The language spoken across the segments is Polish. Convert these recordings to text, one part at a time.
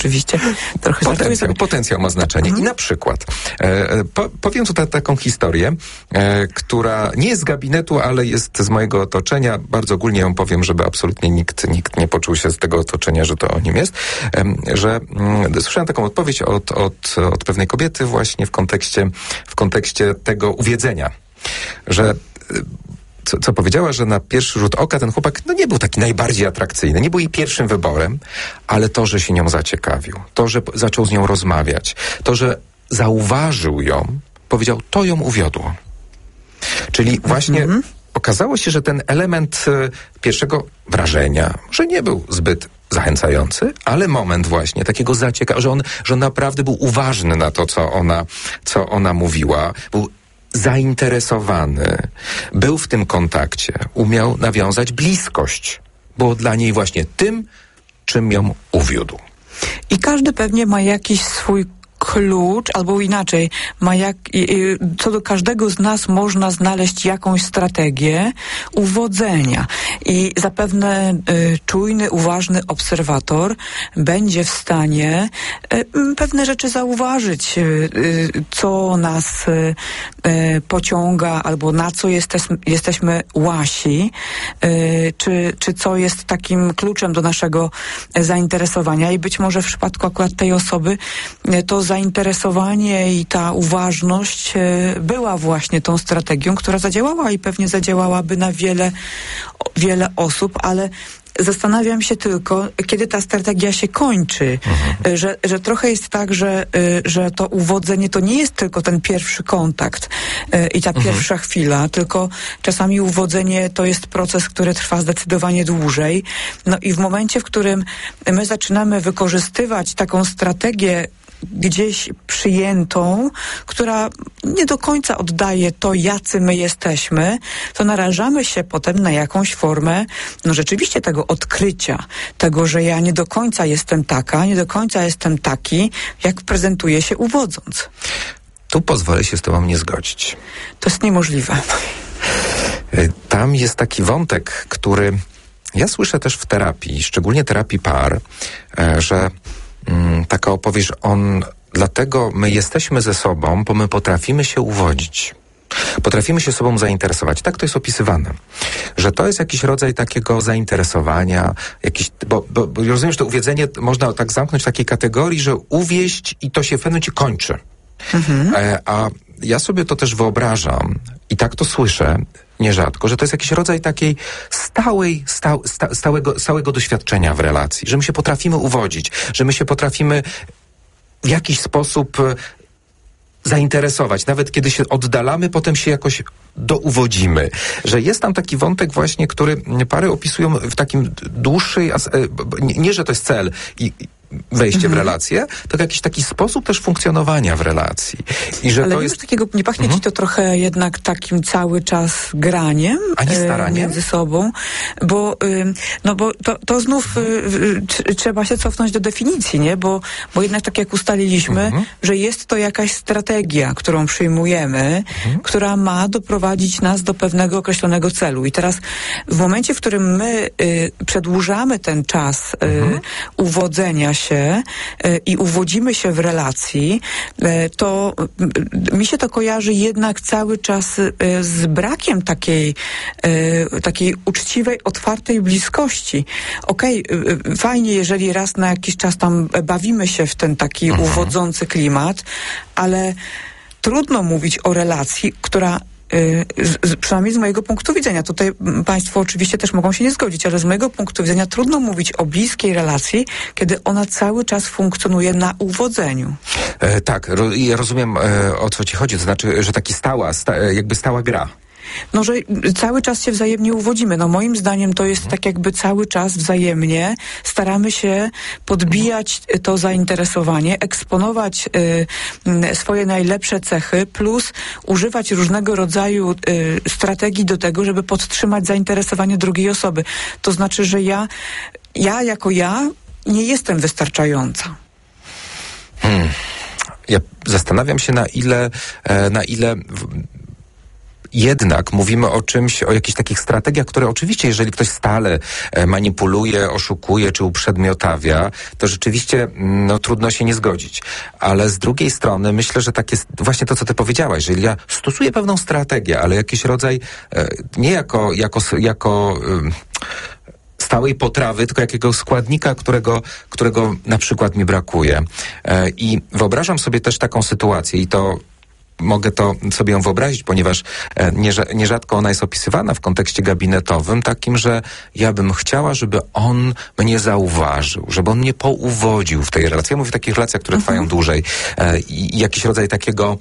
oczywiście trochę Potencjał ma znaczenie. I na przykład powiem tutaj taką historię, która nie jest z gabinetu, ale jest z mojego otoczenia. Bardzo ogólnie ją powiem, żeby absolutnie nikt nie poczuł się z tego otoczenia, że to o nim jest. Że słyszałem taką odpowiedź od pewnej kobiety właśnie w kontekście tego uwiedzenia, że co powiedziała, że na pierwszy rzut oka ten chłopak nie był taki najbardziej atrakcyjny, nie był jej pierwszym wyborem, ale to, że się nią zaciekawił, to, że zaczął z nią rozmawiać, to, że zauważył ją, powiedział, to ją uwiodło. Czyli właśnie okazało się, że ten element pierwszego wrażenia, że nie był zbyt zachęcający, ale moment właśnie takiego zaciekawienia, że on naprawdę był uważny na to, co ona mówiła, był zainteresowany, był w tym kontakcie, umiał nawiązać bliskość. Było dla niej właśnie tym, czym ją uwiódł. I każdy pewnie ma jakiś swój klucz, albo inaczej, co do każdego z nas można znaleźć jakąś strategię uwodzenia. I zapewne czujny, uważny obserwator będzie w stanie pewne rzeczy zauważyć, co nas pociąga, albo na co jesteśmy łasi, czy co jest takim kluczem do naszego zainteresowania. I być może w przypadku akurat tej osoby to zainteresowanie i ta uważność była właśnie tą strategią, która zadziałała i pewnie zadziałałaby na wiele osób, ale zastanawiam się tylko, kiedy ta strategia się kończy, że trochę jest tak, że to uwodzenie to nie jest tylko ten pierwszy kontakt i ta pierwsza chwila, tylko czasami uwodzenie to jest proces, który trwa zdecydowanie dłużej. No i w momencie, w którym my zaczynamy wykorzystywać taką strategię gdzieś przyjętą, która nie do końca oddaje to, jacy my jesteśmy, to narażamy się potem na jakąś formę, rzeczywiście tego odkrycia, tego, że ja nie do końca jestem taka, nie do końca jestem taki, jak prezentuję się uwodząc. Tu pozwolę się z tobą nie zgodzić. To jest niemożliwe. Tam jest taki wątek, który ja słyszę też w terapii, szczególnie terapii par, że taka opowieść, dlatego my jesteśmy ze sobą, bo my potrafimy się uwodzić. Potrafimy się sobą zainteresować. Tak to jest opisywane. Że to jest jakiś rodzaj takiego zainteresowania, bo rozumiem, że to uwiedzenie można tak zamknąć w takiej kategorii, że uwieść i to się w pewnym momencie kończy. A ja sobie to też wyobrażam i tak to słyszę nierzadko, że to jest jakiś rodzaj takiej stałego doświadczenia w relacji, że my się potrafimy uwodzić, że my się potrafimy w jakiś sposób zainteresować. Nawet kiedy się oddalamy, potem się jakoś douwodzimy. Że jest tam taki wątek właśnie, który pary opisują w takim dłuższej... Nie, że to jest cel i wejście w relację, to jakiś taki sposób też funkcjonowania w relacji. I że ale to jest takiego, nie pachnie ci to trochę jednak takim cały czas graniem, a nie staraniem między sobą, bo to znów trzeba się cofnąć do definicji, nie? Bo jednak tak jak ustaliliśmy, że jest to jakaś strategia, którą przyjmujemy, która ma doprowadzić nas do pewnego określonego celu. I teraz w momencie, w którym my przedłużamy ten czas uwodzenia się i uwodzimy się w relacji, to mi się to kojarzy jednak cały czas z brakiem takiej uczciwej, otwartej bliskości. Okej, fajnie, jeżeli raz na jakiś czas tam bawimy się w ten taki uwodzący klimat, ale trudno mówić o relacji, która przynajmniej z mojego punktu widzenia, tutaj państwo oczywiście też mogą się nie zgodzić, ale z mojego punktu widzenia trudno mówić o bliskiej relacji, kiedy ona cały czas funkcjonuje na uwodzeniu. Tak, ja rozumiem, o co ci chodzi, to znaczy, że taki stała gra. Że cały czas się wzajemnie uwodzimy. Moim zdaniem to jest tak jakby cały czas wzajemnie staramy się podbijać to zainteresowanie, eksponować swoje najlepsze cechy, plus używać różnego rodzaju strategii do tego, żeby podtrzymać zainteresowanie drugiej osoby. To znaczy, że ja jako ja nie jestem wystarczająca. Ja zastanawiam się, na ile jednak mówimy o czymś, o jakichś takich strategiach, które oczywiście, jeżeli ktoś stale manipuluje, oszukuje czy uprzedmiotawia, to rzeczywiście trudno się nie zgodzić. Ale z drugiej strony myślę, że tak jest właśnie to, co ty powiedziałaś, że jeżeli ja stosuję pewną strategię, ale jakiś rodzaj, nie jako stałej potrawy, tylko jakiegoś składnika, którego na przykład mi brakuje. I wyobrażam sobie też taką sytuację i to mogę to sobie ją wyobrazić, ponieważ nierzadko ona jest opisywana w kontekście gabinetowym, takim, że ja bym chciała, żeby on mnie zauważył, żeby on mnie pouwodził w tej relacji. Ja mówię o takich relacjach, które trwają dłużej. I jakiś rodzaj takiego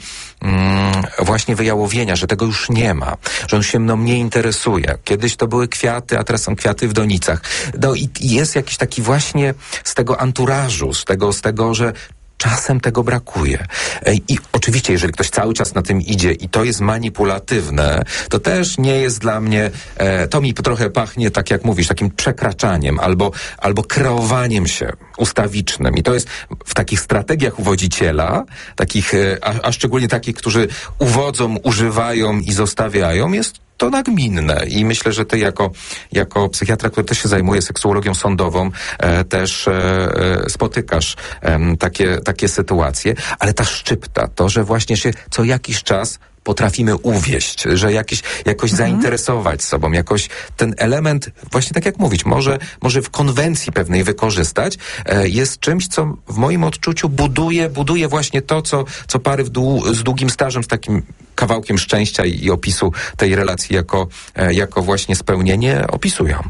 właśnie wyjałowienia, że tego już nie ma, że on się mną nie interesuje. Kiedyś to były kwiaty, a teraz są kwiaty w donicach. No i jest jakiś taki właśnie z tego anturażu, z tego, że czasem tego brakuje. I oczywiście, jeżeli ktoś cały czas na tym idzie i to jest manipulatywne, to też nie jest dla mnie, to mi trochę pachnie, tak jak mówisz, takim przekraczaniem albo kreowaniem się ustawicznym. I to jest w takich strategiach uwodziciela, takich, a szczególnie takich, którzy uwodzą, używają i zostawiają, jest to nagminne i myślę, że ty jako psychiatra, który też się zajmuje seksuologią sądową, też spotykasz takie sytuacje, ale ta szczypta, to, że właśnie się co jakiś czas potrafimy uwieść, że jakoś zainteresować sobą, jakoś ten element, właśnie tak jak mówić, może w konwencji pewnej wykorzystać, jest czymś, co w moim odczuciu buduje właśnie to, co pary z długim stażem, z takim kawałkiem szczęścia i opisu tej relacji jako właśnie spełnienie opisują.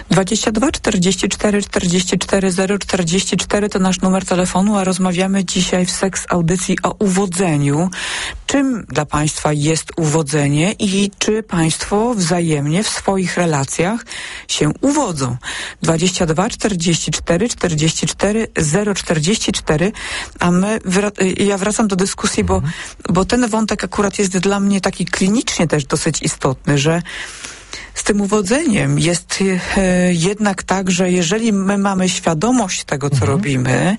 22 44 44 044 to nasz numer telefonu, a rozmawiamy dzisiaj w Seks Audycji o uwodzeniu. Czym dla Państwa jest uwodzenie i czy Państwo wzajemnie w swoich relacjach się uwodzą? 22 44 44 044, a ja wracam do dyskusji, bo ten wątek akurat jest dla mnie taki klinicznie też dosyć istotny, że z tym uwodzeniem jest jednak tak, że jeżeli my mamy świadomość tego, co robimy,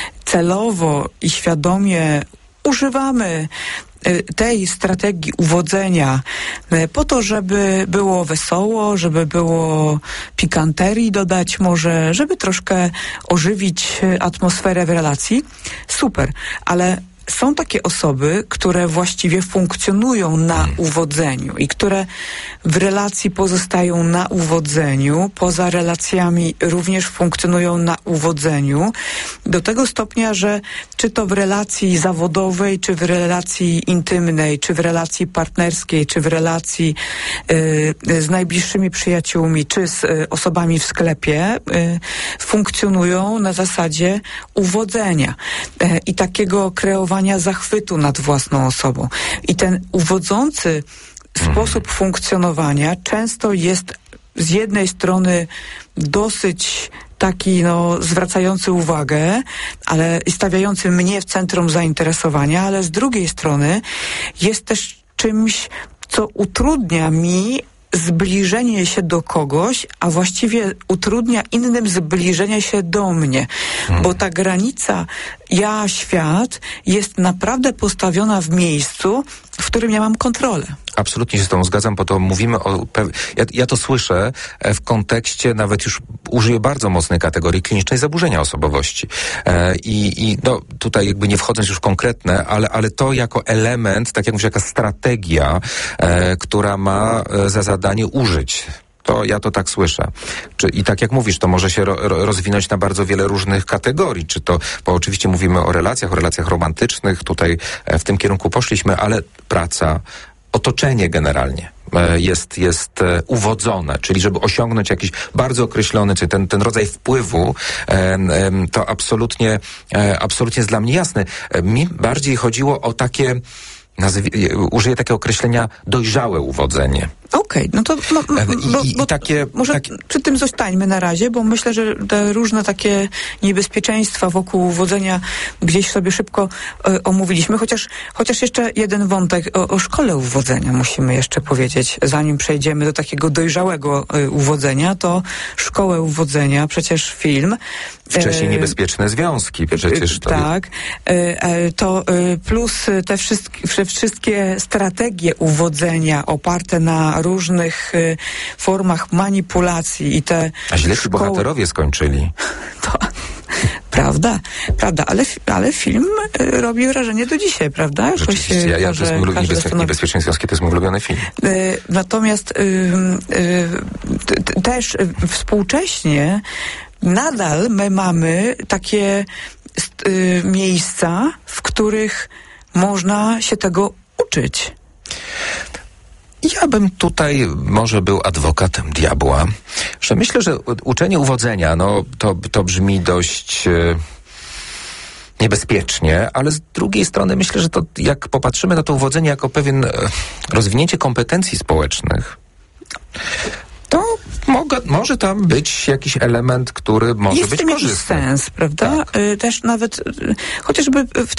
celowo i świadomie używamy tej strategii uwodzenia po to, żeby było wesoło, żeby było pikanterii dodać może, żeby troszkę ożywić atmosferę w relacji, super, ale są takie osoby, które właściwie funkcjonują na uwodzeniu i które w relacji pozostają na uwodzeniu, poza relacjami również funkcjonują na uwodzeniu, do tego stopnia, że czy to w relacji zawodowej, czy w relacji intymnej, czy w relacji partnerskiej, czy w relacji z najbliższymi przyjaciółmi, czy z osobami w sklepie, funkcjonują na zasadzie uwodzenia i takiego kreowania zachwytu nad własną osobą. I ten uwodzący sposób funkcjonowania często jest z jednej strony dosyć taki zwracający uwagę, ale i stawiający mnie w centrum zainteresowania, ale z drugiej strony jest też czymś, co utrudnia mi zbliżenie się do kogoś, a właściwie utrudnia innym zbliżenie się do mnie. Bo ta granica ja-świat jest naprawdę postawiona w miejscu, w którym ja mam kontrolę. Absolutnie się z tą zgadzam, bo to mówimy o... Ja to słyszę w kontekście, nawet już użyję bardzo mocnej kategorii klinicznej zaburzenia osobowości. I tutaj jakby nie wchodząc już w konkretne, ale to jako element, tak jak mówię, jaka strategia, która ma za zadanie użyć. Ja to tak słyszę. I tak jak mówisz, to może się rozwinąć na bardzo wiele różnych kategorii. Bo oczywiście mówimy o relacjach romantycznych, tutaj w tym kierunku poszliśmy, ale praca, otoczenie generalnie jest uwodzone, czyli żeby osiągnąć jakiś bardzo określony, czy ten rodzaj wpływu, to absolutnie jest dla mnie jasne. Mi bardziej chodziło o takie, użyję takiego określenia, dojrzałe uwodzenie. Okej, no to może przy tym zostańmy na razie, bo myślę, że te różne takie niebezpieczeństwa wokół uwodzenia gdzieś sobie szybko omówiliśmy, chociaż jeszcze jeden wątek o szkole uwodzenia musimy jeszcze powiedzieć, zanim przejdziemy do takiego dojrzałego uwodzenia, to szkołę uwodzenia, przecież film. Wcześniej niebezpieczne związki, przecież to... Tak, to plus te wszystkie strategie uwodzenia oparte na różnych formach manipulacji i te A źle ci bohaterowie skończyli. To, prawda, ale film robi wrażenie do dzisiaj, prawda? Rzeczywiście, Niebezpieczne związki to jest mój ulubiony film. Natomiast też współcześnie nadal my mamy takie miejsca, w których można się tego uczyć. Ja bym tutaj może był adwokatem diabła, że myślę, że uczenie uwodzenia, no to brzmi dość niebezpiecznie, ale z drugiej strony myślę, że to jak popatrzymy na to uwodzenie jako pewien rozwinięcie kompetencji społecznych, to może tam być jakiś element, który może być korzystny. Jest sens, prawda? Tak. Też nawet chociażby w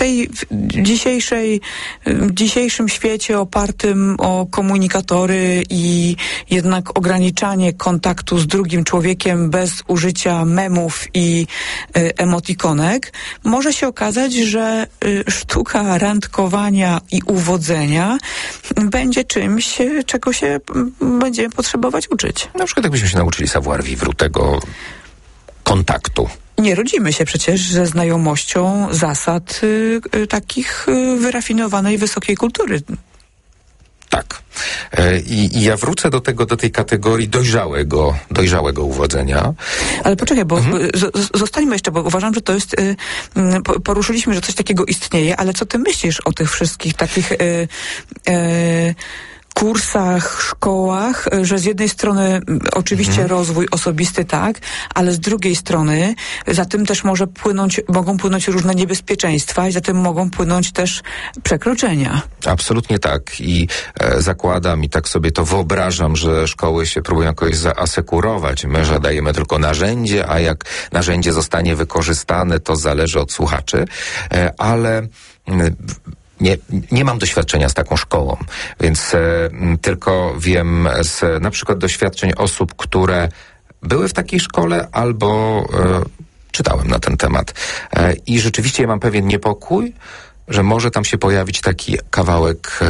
dzisiejszym świecie opartym o komunikatory i jednak ograniczanie kontaktu z drugim człowiekiem bez użycia memów i emotikonek, może się okazać, że sztuka randkowania i uwodzenia będzie czymś, czego się będziemy potrzebować uczyć. Na przykład jakbyśmy się nauczyli savoir vivre, tego kontaktu. Nie rodzimy się przecież ze znajomością zasad takich wyrafinowanej, wysokiej kultury. Tak. I ja wrócę do tej kategorii dojrzałego uwodzenia. Ale poczekaj, bo zostańmy jeszcze, bo uważam, że to jest, poruszyliśmy, że coś takiego istnieje, ale co ty myślisz o tych wszystkich takich kursach, szkołach, że z jednej strony oczywiście rozwój osobisty, tak, ale z drugiej strony za tym też mogą płynąć różne niebezpieczeństwa i za tym mogą płynąć też przekroczenia. Absolutnie tak i zakładam i tak sobie to wyobrażam, że szkoły się próbują jakoś zaasekurować. My, że dajemy tylko narzędzie, a jak narzędzie zostanie wykorzystane, to zależy od słuchaczy, ale nie mam doświadczenia z taką szkołą, więc tylko wiem z na przykład doświadczeń osób, które były w takiej szkole albo czytałem na ten temat. I rzeczywiście ja mam pewien niepokój, że może tam się pojawić taki kawałek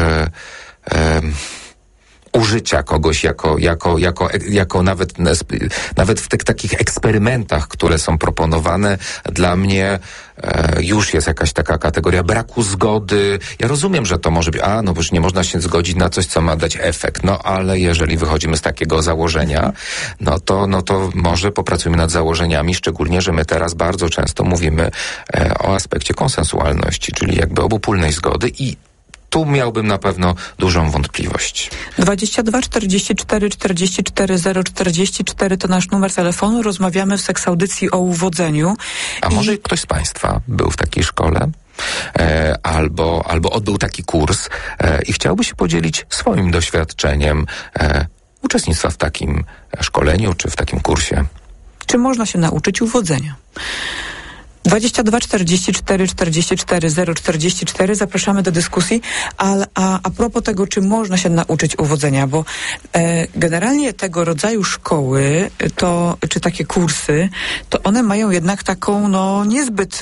użycia kogoś jako nawet w tych takich eksperymentach, które są proponowane, dla mnie już jest jakaś taka kategoria braku zgody. Ja rozumiem, że to może być, no bo już nie można się zgodzić na coś, co ma dać efekt. No ale jeżeli wychodzimy z takiego założenia, no to może popracujmy nad założeniami, szczególnie, że my teraz bardzo często mówimy o aspekcie konsensualności, czyli jakby obopólnej zgody i tu miałbym na pewno dużą wątpliwość. 22 44 44 044 to nasz numer telefonu. Rozmawiamy w seksaudycji o uwodzeniu. A może ktoś z Państwa był w takiej szkole? Albo odbył taki kurs i chciałby się podzielić swoim doświadczeniem uczestnictwa w takim szkoleniu czy w takim kursie. Czy można się nauczyć uwodzenia? 22 44 44 044. Zapraszamy do dyskusji. A propos tego, czy można się nauczyć uwodzenia, bo generalnie tego rodzaju szkoły, czy takie kursy, to one mają jednak taką, niezbyt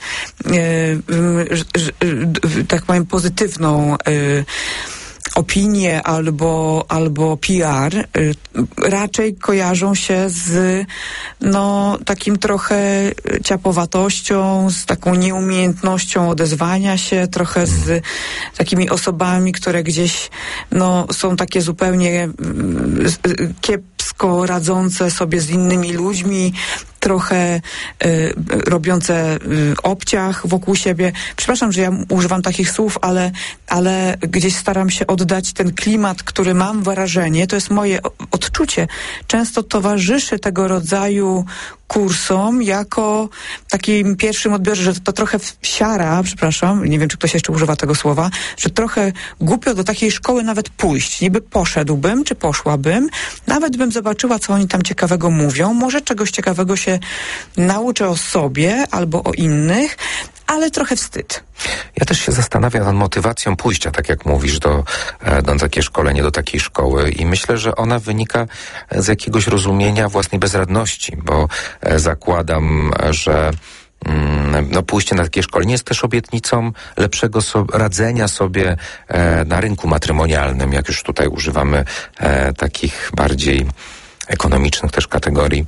tak powiem, pozytywną opinie albo PR raczej kojarzą się z takim trochę ciapowatością, z taką nieumiejętnością odezwania się, trochę z takimi osobami, które gdzieś są takie zupełnie kiepsko radzące sobie z innymi ludźmi, trochę robiące obciach wokół siebie. Przepraszam, że ja używam takich słów, ale gdzieś staram się oddać ten klimat, który mam wrażenie, to jest moje odczucie, często towarzyszy tego rodzaju kursom jako takim pierwszym odbiorze, że to trochę siara, przepraszam, nie wiem, czy ktoś jeszcze używa tego słowa, że trochę głupio do takiej szkoły nawet pójść. Niby poszedłbym, czy poszłabym, nawet bym zobaczyła, co oni tam ciekawego mówią, może czegoś ciekawego się nauczę o sobie albo o innych, ale trochę wstyd. Ja też się zastanawiam nad motywacją pójścia, tak jak mówisz, do takie szkolenie, do takiej szkoły i myślę, że ona wynika z jakiegoś rozumienia własnej bezradności, bo zakładam, że pójście na takie szkolenie jest też obietnicą lepszego radzenia sobie na rynku matrymonialnym, jak już tutaj używamy takich bardziej ekonomicznych też kategorii.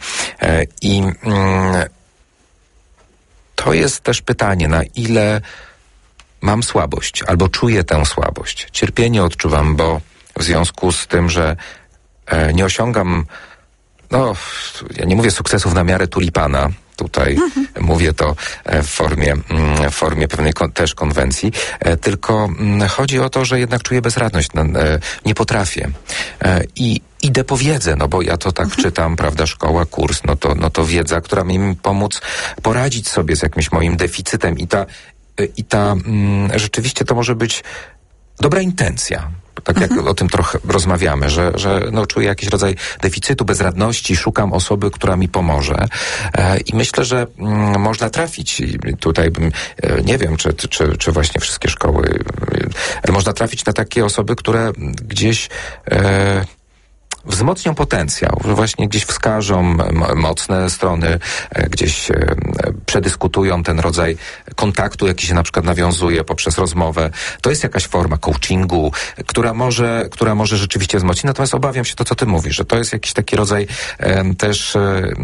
To jest też pytanie, na ile mam słabość albo czuję tę słabość. Cierpienie odczuwam, bo w związku z tym, że nie osiągam, ja nie mówię sukcesów na miarę tulipana, tutaj mówię to w formie pewnej też konwencji, tylko chodzi o to, że jednak czuję bezradność, nie potrafię. Idę po wiedzę, bo ja to tak czytam, prawda, szkoła, kurs, to wiedza, która mi pomóc poradzić sobie z jakimś moim deficytem i ta rzeczywiście to może być dobra intencja. Tak jak o tym trochę rozmawiamy, że czuję jakiś rodzaj deficytu, bezradności, szukam osoby, która mi pomoże. I myślę, że można trafić. Tutaj nie wiem, czy właśnie wszystkie szkoły, ale można trafić na takie osoby, które gdzieś wzmocnią potencjał, że właśnie gdzieś wskażą mocne strony, gdzieś przedyskutują ten rodzaj kontaktu, jaki się na przykład nawiązuje poprzez rozmowę. To jest jakaś forma coachingu, która może rzeczywiście wzmocnić. Natomiast obawiam się to, co ty mówisz, że to jest jakiś taki rodzaj też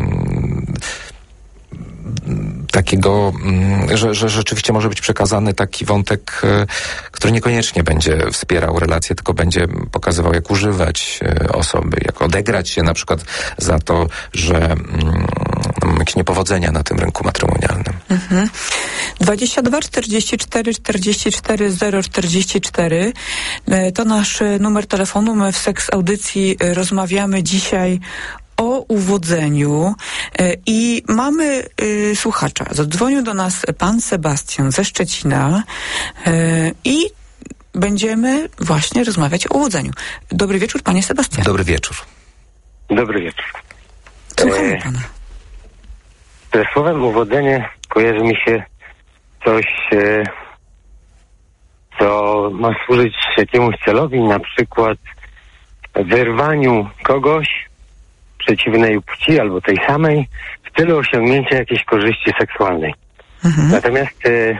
takiego, że rzeczywiście może być przekazany taki wątek, który niekoniecznie będzie wspierał relacje, tylko będzie pokazywał, jak używać osoby, jak odegrać się na przykład za to, że mam jakieś niepowodzenia na tym rynku matrymonialnym. 22 44 44 044 to nasz numer telefonu. My w Seks Audycji rozmawiamy dzisiaj o uwodzeniu i mamy słuchacza. Zadzwonił do nas pan Sebastian ze Szczecina i będziemy właśnie rozmawiać o uwodzeniu. Dobry wieczór, panie Sebastianie. Dobry wieczór. Dobry wieczór. Słuchamy pana. Ze słowem uwodzenie kojarzy mi się coś, co ma służyć jakiemuś celowi, na przykład wyrwaniu kogoś przeciwnej płci albo tej samej w celu osiągnięcia jakiejś korzyści seksualnej. Natomiast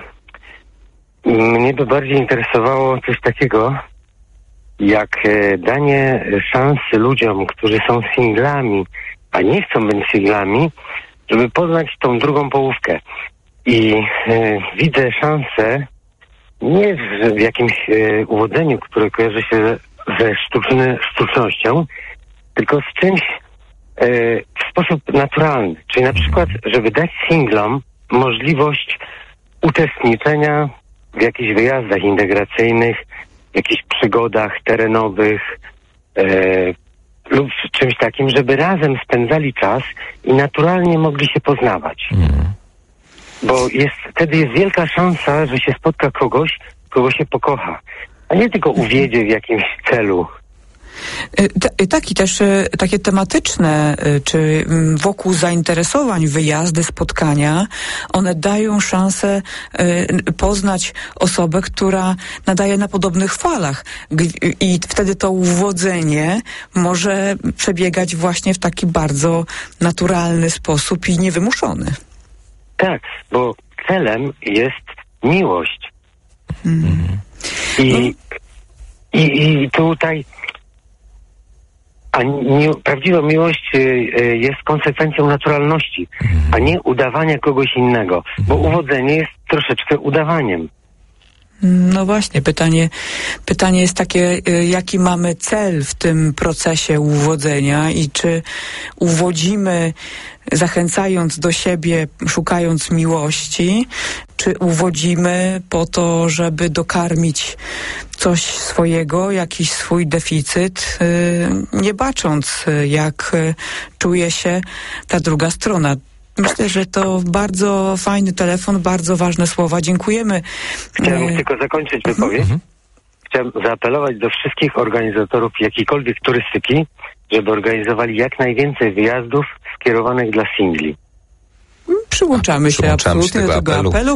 mnie by bardziej interesowało coś takiego, jak danie szansy ludziom, którzy są singlami, a nie chcą być singlami, żeby poznać tą drugą połówkę. I widzę szansę nie w jakimś uwodzeniu, które kojarzy się ze sztucznością, tylko z czymś w sposób naturalny. Czyli na przykład, żeby dać singlom możliwość uczestniczenia w jakichś wyjazdach integracyjnych, w jakichś przygodach terenowych lub czymś takim, żeby razem spędzali czas i naturalnie mogli się poznawać. Bo wtedy jest wielka szansa, że się spotka kogoś, kogo się pokocha, a nie tylko uwiedzie w jakimś celu. Tak, i też takie tematyczne, czy wokół zainteresowań, wyjazdy, spotkania, one dają szansę poznać osobę, która nadaje na podobnych falach. I wtedy to uwodzenie może przebiegać właśnie w taki bardzo naturalny sposób i niewymuszony. Tak, bo celem jest miłość. I tutaj prawdziwa miłość jest konsekwencją naturalności, a nie udawania kogoś innego, bo uwodzenie jest troszeczkę udawaniem. No właśnie, pytanie jest takie, jaki mamy cel w tym procesie uwodzenia i czy uwodzimy zachęcając do siebie, szukając miłości, czy uwodzimy po to, żeby dokarmić coś swojego, jakiś swój deficyt, nie bacząc, jak czuje się ta druga strona. Myślę, że to bardzo fajny telefon, bardzo ważne słowa. Dziękujemy. Chciałem tylko zakończyć wypowiedź. Chciałem zaapelować do wszystkich organizatorów jakiejkolwiek turystyki, żeby organizowali jak najwięcej wyjazdów skierowanych dla singli. Przyłączamy się absolutnie do tego apelu.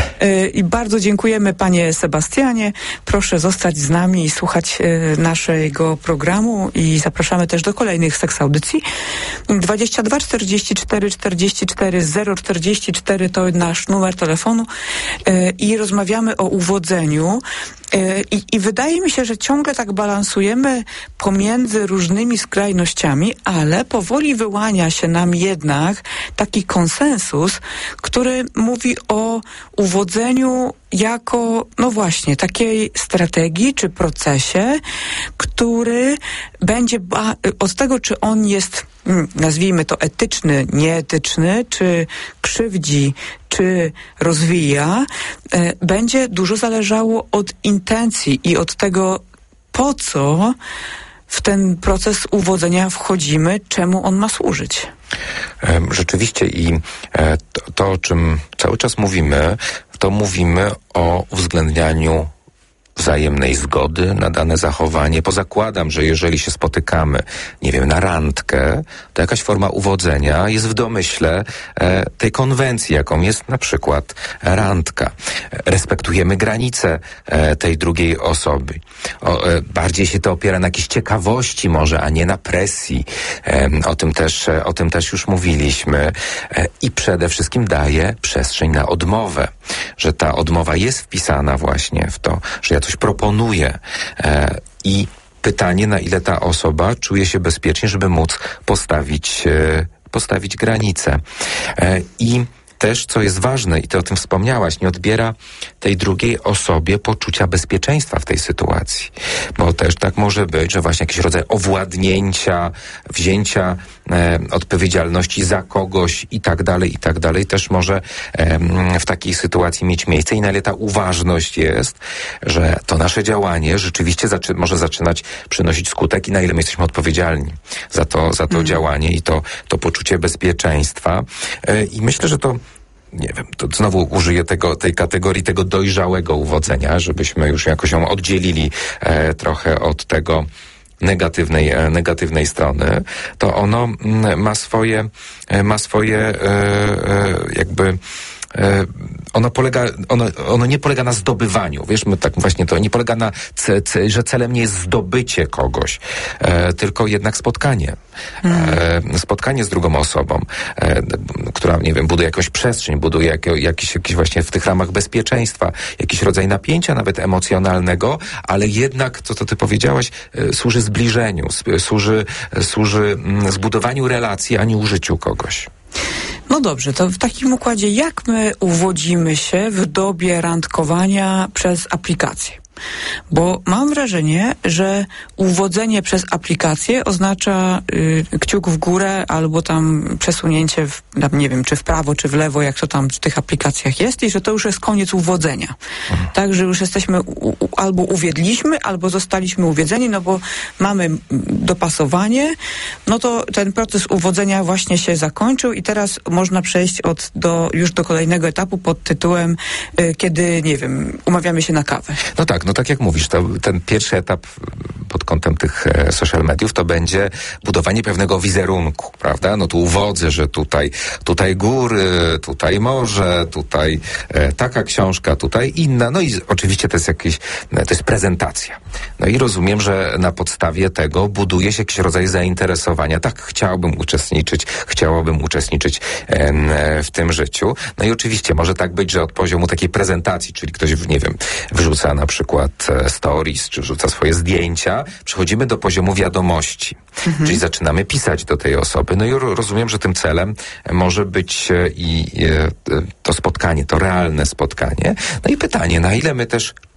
I bardzo dziękujemy, panie Sebastianie. Proszę zostać z nami i słuchać naszego programu i zapraszamy też do kolejnych seksaudycji. 22 44 44 044 to nasz numer telefonu i rozmawiamy o uwodzeniu. I wydaje mi się, że ciągle tak balansujemy pomiędzy różnymi skrajnościami, ale powoli wyłania się nam jednak taki konsensus, który mówi o uwodzeniu jako, no właśnie, takiej strategii czy procesie, który będzie od tego, czy on jest, nazwijmy to etyczny, nieetyczny, czy krzywdzi, czy rozwija, będzie dużo zależało od intencji i od tego, po co w ten proces uwodzenia wchodzimy, czemu on ma służyć. Rzeczywiście i to, o czym cały czas mówimy, to mówimy o uwzględnianiu wzajemnej zgody na dane zachowanie, bo zakładam, że jeżeli się spotykamy, nie wiem, na randkę, to jakaś forma uwodzenia jest w domyśle tej konwencji, jaką jest na przykład randka. Respektujemy granice tej drugiej osoby. Bardziej się to opiera na jakiejś ciekawości może, a nie na presji. O tym też już mówiliśmy. I przede wszystkim daje przestrzeń na odmowę, że ta odmowa jest wpisana właśnie w to, że ja coś proponuję i pytanie, na ile ta osoba czuje się bezpiecznie, żeby móc postawić granice. I też, co jest ważne, i ty o tym wspomniałaś, nie odbiera tej drugiej osobie poczucia bezpieczeństwa w tej sytuacji. Bo też tak może być, że właśnie jakiś rodzaj owładnięcia, wzięcia odpowiedzialności za kogoś i tak dalej, też może w takiej sytuacji mieć miejsce. I na ile ta uważność jest, że to nasze działanie rzeczywiście może zaczynać przynosić skutek i na ile my jesteśmy odpowiedzialni za to działanie i to poczucie bezpieczeństwa. I myślę, że to nie wiem, to znowu użyję tej kategorii tego dojrzałego uwodzenia, żebyśmy już jakoś ją oddzielili trochę od tego negatywnej strony, to ono ma swoje jakby ono nie polega na zdobywaniu, wiesz, my tak właśnie to nie polega na, że celem nie jest zdobycie kogoś, tylko jednak spotkanie. Spotkanie z drugą osobą, która, nie wiem, buduje jakąś przestrzeń, buduje jakiś właśnie w tych ramach bezpieczeństwa, jakiś rodzaj napięcia nawet emocjonalnego, ale jednak, co ty powiedziałaś, służy zbliżeniu, służy zbudowaniu relacji, a nie użyciu kogoś. No dobrze, to w takim układzie jak my uwodzimy się w dobie randkowania przez aplikację? Bo mam wrażenie, że uwodzenie przez aplikację oznacza kciuk w górę albo tam przesunięcie, nie wiem, czy w prawo, czy w lewo, jak to tam w tych aplikacjach jest i że to już jest koniec uwodzenia. Tak, że już jesteśmy, albo uwiedliśmy, albo zostaliśmy uwiedzeni, no bo mamy dopasowanie, no to ten proces uwodzenia właśnie się zakończył i teraz można przejść już do kolejnego etapu pod tytułem, kiedy, nie wiem, umawiamy się na kawę. No tak, tak jak mówisz, ten pierwszy etap pod kątem tych social mediów to będzie budowanie pewnego wizerunku, prawda? No tu uwodzę, że tutaj góry, tutaj morze, tutaj taka książka, tutaj inna. No i oczywiście to jest prezentacja. No i rozumiem, że na podstawie tego buduje się jakiś rodzaj zainteresowania. Tak, chciałabym uczestniczyć w tym życiu. No i oczywiście może tak być, że od poziomu takiej prezentacji, czyli ktoś, nie wiem, wrzuca na przykład stories, czy wrzuca swoje zdjęcia, przechodzimy do poziomu wiadomości. Czyli zaczynamy pisać do tej osoby. No i rozumiem, że tym celem może być to spotkanie, to realne spotkanie. No i pytanie, na ile my też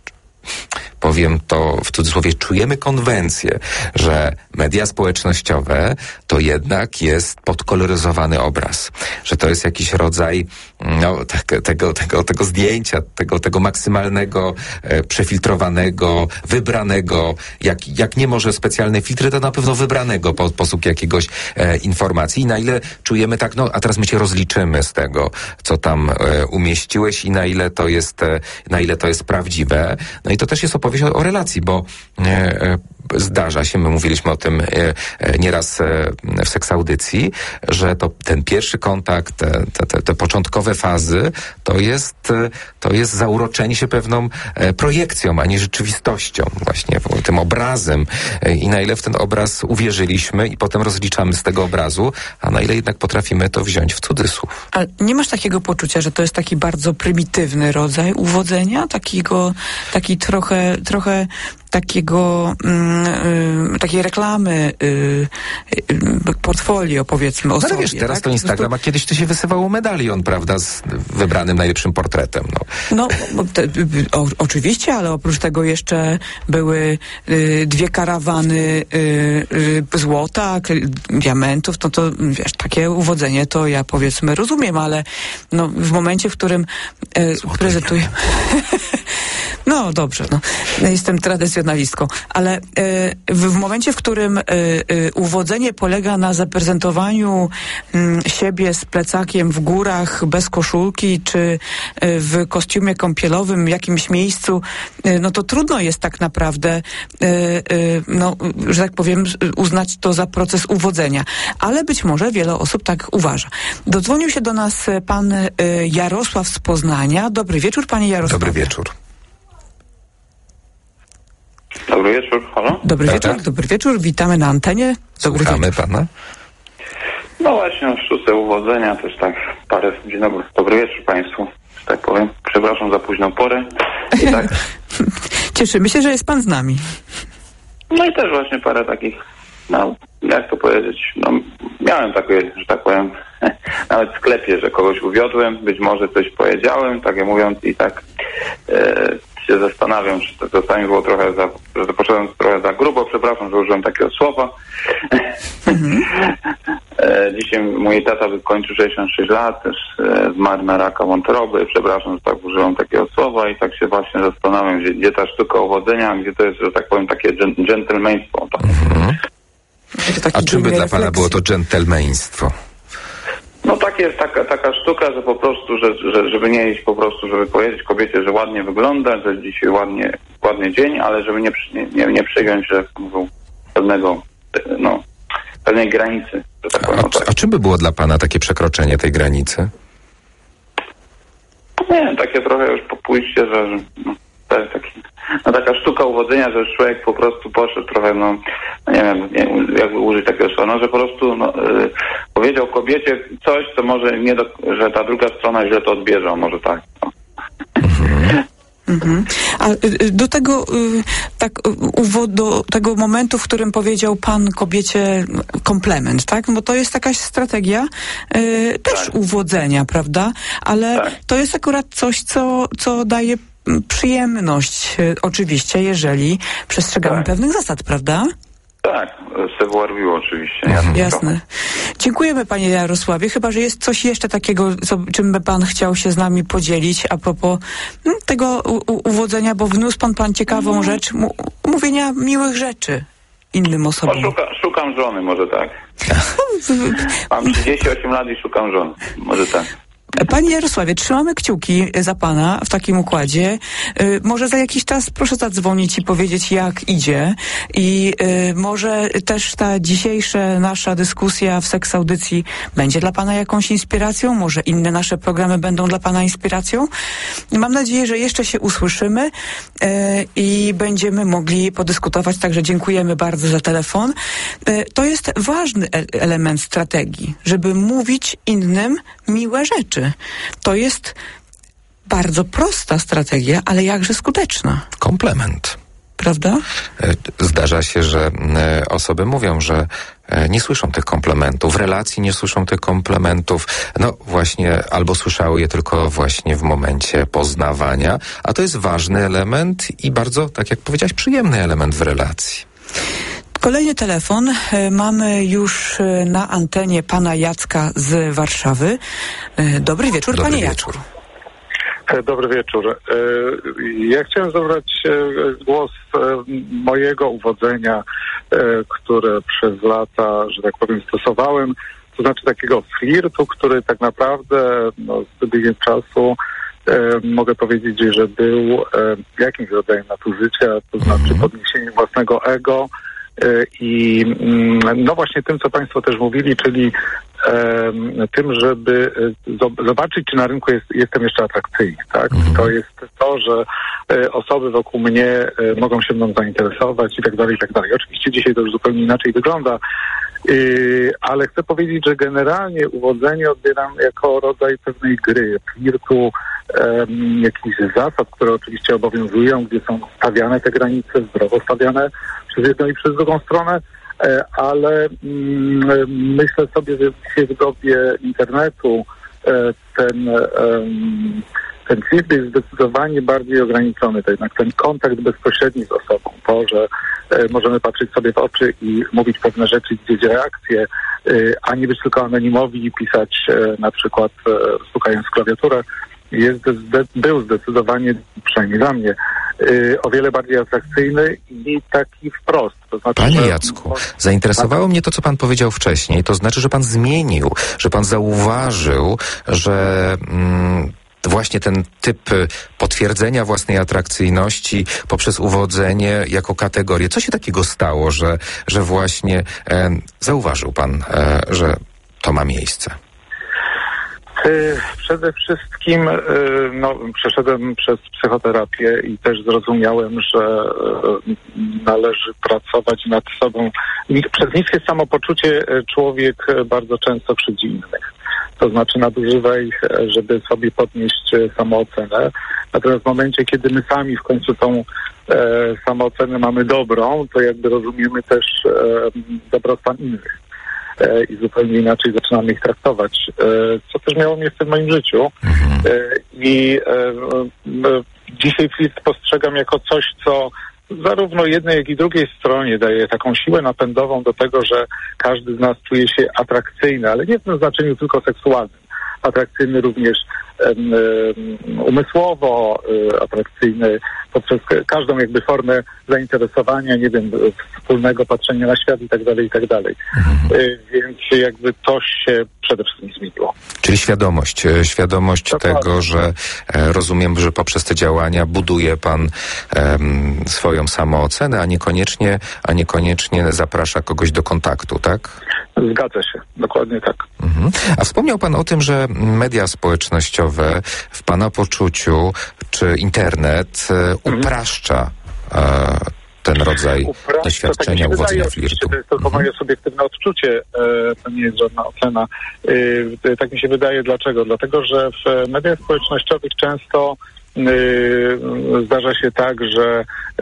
powiem to w cudzysłowie, czujemy konwencję, że media społecznościowe to jednak jest podkoloryzowany obraz, że to jest jakiś rodzaj tego zdjęcia, tego maksymalnego, przefiltrowanego, wybranego, jak nie może specjalne filtry, to na pewno wybranego posług jakiegoś informacji. I na ile czujemy tak, a teraz my cię rozliczymy z tego, co tam umieściłeś i na ile to jest prawdziwe. No i to też jest opowieść o relacji, bo zdarza się, my mówiliśmy o tym nieraz w seksaudycji, że ten pierwszy kontakt, te początkowe fazy, to jest zauroczenie się pewną projekcją, a nie rzeczywistością, właśnie tym obrazem. I na ile w ten obraz uwierzyliśmy i potem rozliczamy z tego obrazu, a na ile jednak potrafimy to wziąć w cudzysłów. Ale nie masz takiego poczucia, że to jest taki bardzo prymitywny rodzaj uwodzenia? Takiej trochę takiej reklamy, portfolio, powiedzmy, o sobie. Ale wiesz, teraz to Instagram, a kiedyś to się wysyłało medalion, prawda, z wybranym najlepszym portretem. Oczywiście, ale oprócz tego jeszcze były 2 karawany złota, diamentów, to wiesz, takie uwodzenie to ja, powiedzmy, rozumiem, ale w momencie, w którym prezentuję... No dobrze, jestem tradycjonalistką, ale w momencie, w którym uwodzenie polega na zaprezentowaniu siebie z plecakiem w górach, bez koszulki, czy w kostiumie kąpielowym w jakimś miejscu, to trudno jest tak naprawdę, że tak powiem, uznać to za proces uwodzenia. Ale być może wiele osób tak uważa. Dodzwonił się do nas pan Jarosław z Poznania. Dobry wieczór, panie Jarosławie. Dobry wieczór. Dobry wieczór, halo? Dobry wieczór, witamy na antenie. Słuchamy pana. No właśnie, w sztuce uwodzenia też tak parę... Dzień dobry. Dobry wieczór państwu, że tak powiem. Przepraszam za późną porę. I tak. Cieszymy się, że jest pan z nami. No i też właśnie parę takich, jak to powiedzieć, miałem takie, że tak powiem, nawet w sklepie, że kogoś uwiodłem, być może coś powiedziałem, tak jak mówiąc, i tak się zastanawiam, czy to czasami było trochę że poszedłem trochę za grubo, przepraszam, że użyłem takiego słowa. Dzisiaj mój tata kończył 66 lat, też zmarł na raka wątroby, przepraszam, że tak użyłem takiego słowa i tak się właśnie zastanawiam, gdzie ta sztuka uwodzenia, gdzie to jest, że tak powiem, takie dżentelmeństwo. Tak. A czym by dla pana było to dżentelmeństwo? Tak jest taka sztuka, że po prostu, żeby nie iść po prostu, żeby powiedzieć kobiecie, że ładnie wygląda, że dzisiaj ładny dzień, ale żeby nie przyjąć, że mówią pewnej granicy. Że tak powiem, a czym by było dla pana takie przekroczenie tej granicy? Nie, takie trochę już pójście, że to jest taka sztuka uwodzenia, że człowiek po prostu poszedł trochę, nie wiem, jakby użyć takiego słowa, że po prostu powiedział kobiecie coś, co może że ta druga strona źle to odbierze, może tak. A do tego do tego momentu, w którym powiedział pan kobiecie komplement, tak? Bo to jest jakaś strategia też uwodzenia, prawda? Ale to jest akurat coś, co daje przyjemność, oczywiście, jeżeli przestrzegamy pewnych zasad, prawda? Tak, savoir-vivre oczywiście. Jasne. Dziękujemy, panie Jarosławie. Chyba, że jest coś jeszcze takiego, czym by pan chciał się z nami podzielić a propos tego uwodzenia, bo wniósł pan ciekawą rzecz, mówienia miłych rzeczy innym osobom. Szukam żony, może tak. Mam 38 lat i szukam żony, może tak. Panie Jarosławie, trzymamy kciuki za pana w takim układzie. Może za jakiś czas proszę zadzwonić i powiedzieć, jak idzie. I może też ta dzisiejsza nasza dyskusja w seksaudycji będzie dla pana jakąś inspiracją. Może inne nasze programy będą dla pana inspiracją. Mam nadzieję, że jeszcze się usłyszymy i będziemy mogli podyskutować. Także dziękujemy bardzo za telefon. To jest ważny element strategii, żeby mówić innym miłe rzeczy. To jest bardzo prosta strategia, ale jakże skuteczna. Komplement. Prawda? Zdarza się, że osoby mówią, że nie słyszą tych komplementów, w relacji nie słyszą tych komplementów, no właśnie, albo słyszały je tylko właśnie w momencie poznawania, a to jest ważny element i bardzo, tak jak powiedziałaś, przyjemny element w relacji. Kolejny telefon. Mamy już na antenie pana Jacka z Warszawy. Dobry wieczór, panie Jacku. Dobry wieczór. Ja chciałem zabrać głos mojego uwodzenia, które przez lata, że tak powiem, stosowałem. To znaczy takiego flirtu, który tak naprawdę z biegiem czasu mogę powiedzieć, że był jakimś rodzajem nadużycia, to znaczy podniesienie własnego ego i no właśnie tym, co państwo też mówili, czyli tym, żeby zobaczyć, czy na rynku jestem jeszcze atrakcyjny, tak? To jest to, że osoby wokół mnie mogą się mną zainteresować i tak dalej, i tak dalej. Oczywiście dzisiaj to już zupełnie inaczej wygląda, ale chcę powiedzieć, że generalnie uwodzenie odbieram jako rodzaj pewnej gry, flirtu, jakichś zasad, które oczywiście obowiązują, gdzie są stawiane te granice, zdrowo stawiane przez jedną i przez drugą stronę, ale myślę sobie, że dzisiaj w dobie internetu ten flirt jest zdecydowanie bardziej ograniczony. To jednak ten kontakt bezpośredni z osobą, to, że możemy patrzeć sobie w oczy i mówić pewne rzeczy, gdzieś reakcje, a nie być tylko anonimowi i pisać na przykład stukając w klawiaturę, był zdecydowanie, przynajmniej dla mnie, o wiele bardziej atrakcyjny i taki wprost. To znaczy, Panie Jacku, zainteresowało mnie to, co pan powiedział wcześniej. To znaczy, że pan zmienił, że pan zauważył, że właśnie ten typ potwierdzenia własnej atrakcyjności poprzez uwodzenie jako kategorię. Co się takiego stało, że właśnie zauważył pan, że to ma miejsce? Przede wszystkim przeszedłem przez psychoterapię i też zrozumiałem, że należy pracować nad sobą. Przez niskie samopoczucie człowiek bardzo często krzywdzi innych. To znaczy nadużywa ich, żeby sobie podnieść samoocenę. Natomiast w momencie, kiedy my sami w końcu tą samoocenę mamy dobrą, to jakby rozumiemy też dobrostan innych. I zupełnie inaczej zaczynamy ich traktować, co też miało miejsce w moim życiu. I dzisiaj flirt postrzegam jako coś, co zarówno jednej, jak i drugiej stronie daje taką siłę napędową do tego, że każdy z nas czuje się atrakcyjny, ale nie w tym znaczeniu tylko seksualnym. Atrakcyjny również umysłowo, atrakcyjny poprzez każdą jakby formę zainteresowania, nie wiem, wspólnego patrzenia na świat i tak dalej, i tak dalej. Więc jakby to się przede wszystkim zmieniło. Czyli świadomość tego, że rozumiem, że poprzez te działania buduje pan swoją samoocenę, a niekoniecznie zaprasza kogoś do kontaktu, tak? Zgadza się, dokładnie tak. A wspomniał pan o tym, że media społecznościowe w pana poczuciu, czy internet upraszcza ten rodzaj doświadczenia, tak uwodzenia flirtu. To jest tylko moje subiektywne odczucie, to nie jest żadna ocena. Tak mi się wydaje. Dlaczego? Dlatego, że w mediach społecznościowych często zdarza się tak, że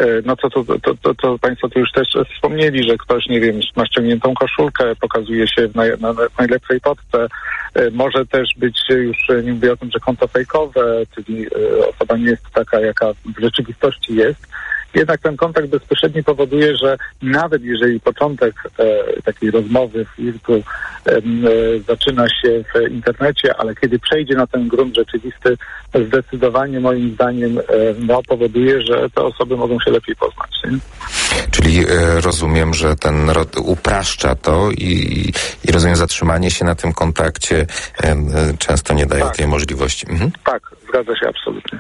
to państwo tu już też wspomnieli, że ktoś, nie wiem, ma ściągniętą koszulkę, pokazuje się na najlepszej fotce. Może też być, już nie mówię o tym, że konto fejkowe, czyli osoba nie jest taka, jaka w rzeczywistości jest. Jednak ten kontakt bezpośredni powoduje, że nawet jeżeli początek takiej rozmowy, flirtu zaczyna się w internecie, ale kiedy przejdzie na ten grunt rzeczywisty, zdecydowanie moim zdaniem powoduje, że te osoby mogą się lepiej poznać. Nie? Czyli rozumiem, że ten upraszcza to i rozumiem, zatrzymanie się na tym kontakcie często nie daje tej możliwości. Tak, zgadza się absolutnie.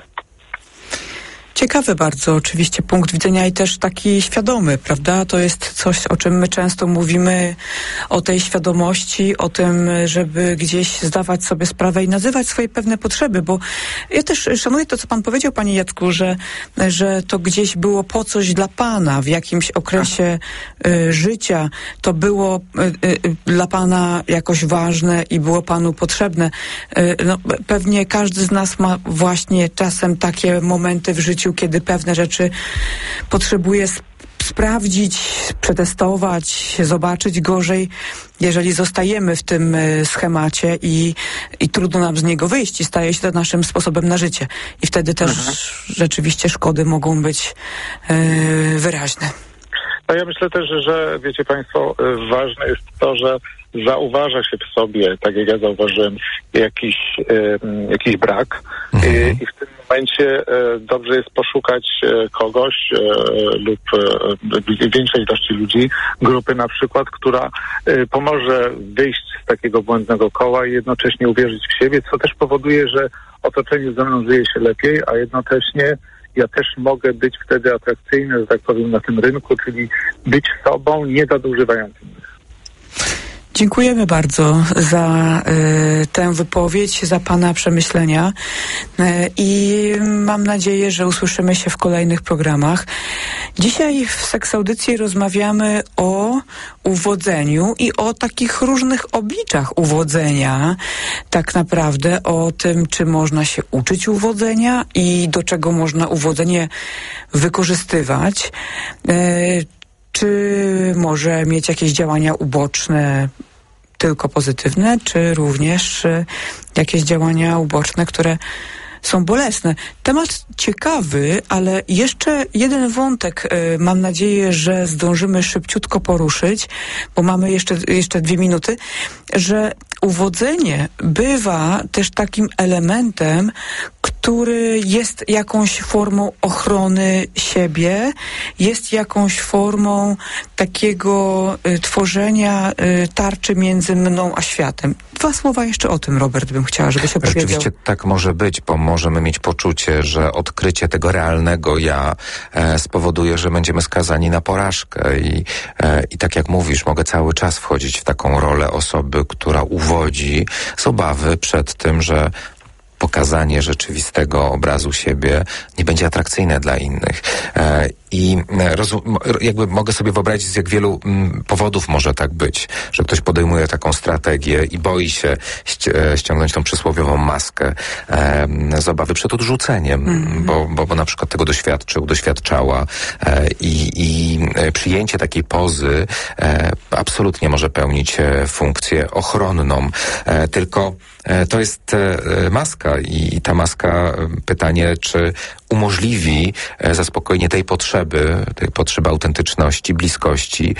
Ciekawy bardzo oczywiście punkt widzenia i też taki świadomy, prawda? To jest coś, o czym my często mówimy, o tej świadomości, o tym, żeby gdzieś zdawać sobie sprawę i nazywać swoje pewne potrzeby, bo ja też szanuję to, co pan powiedział, panie Jacku, że to gdzieś było po coś dla pana w jakimś okresie życia. To było dla pana jakoś ważne i było panu potrzebne. Pewnie każdy z nas ma właśnie czasem takie momenty w życiu, kiedy pewne rzeczy potrzebuje sprawdzić, przetestować, zobaczyć. Gorzej, jeżeli zostajemy w tym schemacie i trudno nam z niego wyjść i staje się to naszym sposobem na życie. I wtedy też rzeczywiście szkody mogą być wyraźne. No ja myślę też, że wiecie Państwo, ważne jest to, że zauważa się w sobie, tak jak ja zauważyłem, jakiś brak i w tym momencie dobrze jest poszukać kogoś lub większej ilości ludzi, grupy na przykład, która pomoże wyjść z takiego błędnego koła i jednocześnie uwierzyć w siebie, co też powoduje, że otoczenie ze mną żyje się lepiej, a jednocześnie ja też mogę być wtedy atrakcyjny, że tak powiem, na tym rynku, czyli być sobą, nie nadużywając innych. Dziękujemy bardzo za tę wypowiedź, za Pana przemyślenia i mam nadzieję, że usłyszymy się w kolejnych programach. Dzisiaj w Seksaudycji rozmawiamy o uwodzeniu i o takich różnych obliczach uwodzenia. Tak naprawdę o tym, czy można się uczyć uwodzenia i do czego można uwodzenie wykorzystywać. Czy może mieć jakieś działania uboczne, tylko pozytywne, czy również jakieś działania uboczne, które są bolesne. Temat ciekawy, ale jeszcze jeden wątek mam nadzieję, że zdążymy szybciutko poruszyć, bo mamy jeszcze 2 minuty, że uwodzenie bywa też takim elementem, który jest jakąś formą ochrony siebie, jest jakąś formą takiego tworzenia tarczy między mną a światem. 2 słowa jeszcze o tym, Robert, bym chciała, żebyś opowiedział. Rzeczywiście tak może być, bo możemy mieć poczucie, że odkrycie tego realnego ja spowoduje, że będziemy skazani na porażkę i tak jak mówisz, mogę cały czas wchodzić w taką rolę osoby, która uwodzi z obawy przed tym, że pokazanie rzeczywistego obrazu siebie nie będzie atrakcyjne dla innych. I jakby mogę sobie wyobrazić, z jak wielu powodów może tak być, że ktoś podejmuje taką strategię i boi się ściągnąć tą przysłowiową maskę z obawy przed odrzuceniem, bo na przykład tego doświadczała i przyjęcie takiej pozy absolutnie może pełnić funkcję ochronną. Tylko to jest maska i ta maska, pytanie, czy umożliwi zaspokojenie tej potrzeby autentyczności, bliskości,